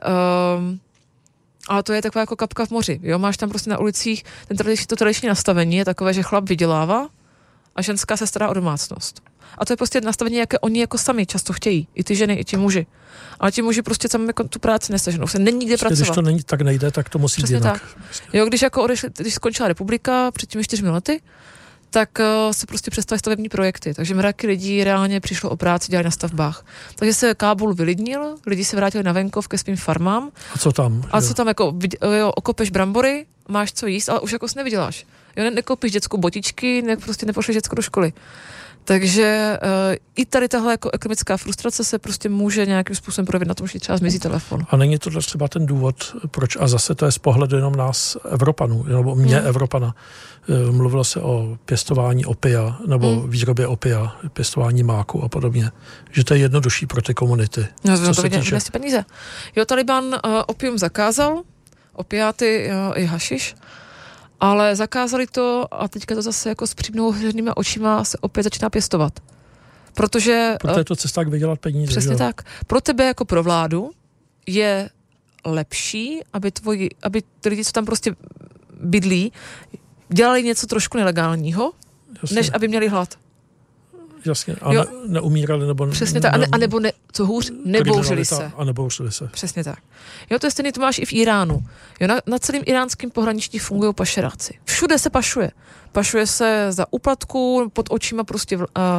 Speaker 2: ale to je taková jako kapka v moři. Jo? Máš tam prostě na ulicích to tradiční nastavení je takové, že chlap vydělává a ženská se stará o domácnost. A to je prostě nastavení, jaké oni jako sami často chtějí. I ty ženy, i ti muži. Ale ti muži prostě tam jako tu práci nestaženou. Se není kde pracovat.
Speaker 1: Když to není, tak nejde, tak to musí být jinak.
Speaker 2: Tak. Jo, když skončila republika před těmi 4 lety, tak se prostě přestaly stavební projekty. Takže mraky lidí reálně přišlo o práci, dělali na stavbách. Takže se Kábul vylidnil, lidi se vrátili na venkov ke svým farmám.
Speaker 1: A co tam?
Speaker 2: Co tam jako, okopeš brambory, máš co jíst, ale už jako si nevyděláš. Jo, nekoupíš dětskou botičky, prostě nepošleš děcko do školy. Takže i tady tahle jako ekonomická frustrace se prostě může nějakým způsobem projevit na tom, že třeba zmizí telefon.
Speaker 1: A není to třeba ten důvod, proč, a zase to je z pohledu jenom nás Evropanů, nebo mě Evropana. Mluvilo se o pěstování opia, nebo výrobě opia, pěstování máku a podobně. Že to je jednodušší pro ty komunity.
Speaker 2: No to vidíme si peníze. Jo, Taliban opium zakázal, opiáty i hašiš, ale zakázali to a teďka to zase jako s přibnouhřenýma očima se opět začíná pěstovat. Protože...
Speaker 1: Proto je to cesta, jak vydělat peníze.
Speaker 2: Přesně
Speaker 1: že?
Speaker 2: Tak. Pro tebe jako pro vládu je lepší, aby ty lidi, co tam prostě bydlí, dělali něco trošku nelegálního, než aby měli hlad.
Speaker 1: Jasně. A neumírali, nebo...
Speaker 2: Přesně tak. A nebo co hůř, nebouřili se.
Speaker 1: A nebouřili se.
Speaker 2: Přesně tak. Jo, to je stejný, to máš i v Iránu. Jo, na celém iránském pohraničí fungují pašeráci. Všude se pašuje. Pašuje se za úplatku, pod očima prostě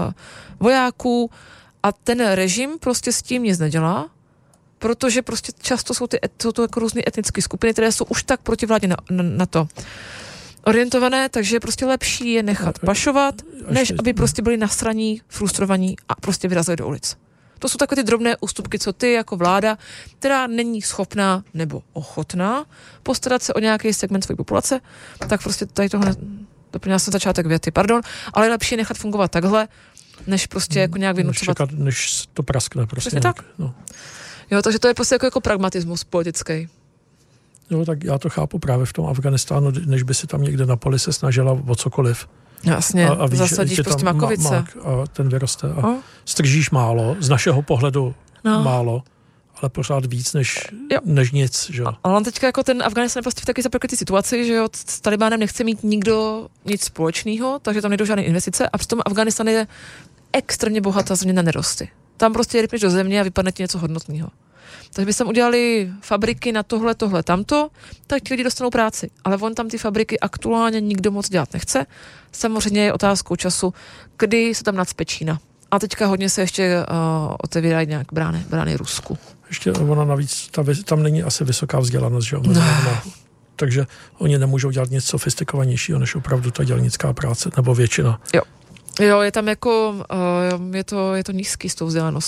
Speaker 2: vojáků a ten režim prostě s tím nic nedělá, protože prostě často jsou to jako různé etnické skupiny, které jsou už tak protivládně na to orientované, takže je prostě lepší je nechat pašovat, než aby prostě byli nasraní, frustrovaní a prostě vyrazili do ulic. To jsou takové ty drobné ústupky, co ty jako vláda, která není schopná nebo ochotná postarat se o nějaký segment své populace, tak prostě tady tohle doplňá jsem začátek věty, pardon, ale je lepší nechat fungovat takhle, než prostě jako nějak vynucovat.
Speaker 1: Než to praskne prostě.
Speaker 2: Přesně tak.
Speaker 1: No.
Speaker 2: Jo, takže to je prostě jako pragmatismus politický.
Speaker 1: Jo, tak já to chápu právě v tom Afghánistánu, než by si tam někde na poli se snažila o cokoliv.
Speaker 2: Jasně,
Speaker 1: a víš,
Speaker 2: zasadíš prostě makovice.
Speaker 1: A ten vyroste a stržíš málo, z našeho pohledu málo, ale pořád víc než nic, že jo.
Speaker 2: Ale teďka jako ten Afghánistán je prostě v taky zapeklitý situaci, že jo, s Talibánem nechce mít nikdo nic společného, takže tam nejdou žádné investice a přitom Afghánistán je extrémně bohatá země na nerosty. Tam prostě rypneš do země a vypadne ti něco hodnotného. Takže by tam udělali fabriky na tohle, tamto, tak ti lidi dostanou práci. Ale on tam ty fabriky aktuálně nikdo moc dělat nechce. Samozřejmě je otázkou času, kdy se tam nacpe Čína. A teďka hodně se ještě otevírají nějak brány Rusku.
Speaker 1: Ještě ona navíc, tam není asi vysoká vzdělanost, že jo? Takže oni nemůžou dělat nic sofistikovanějšího, než opravdu ta dělnická práce, nebo většina.
Speaker 2: Jo, je tam jako, je to nízký s tou vzdělaností.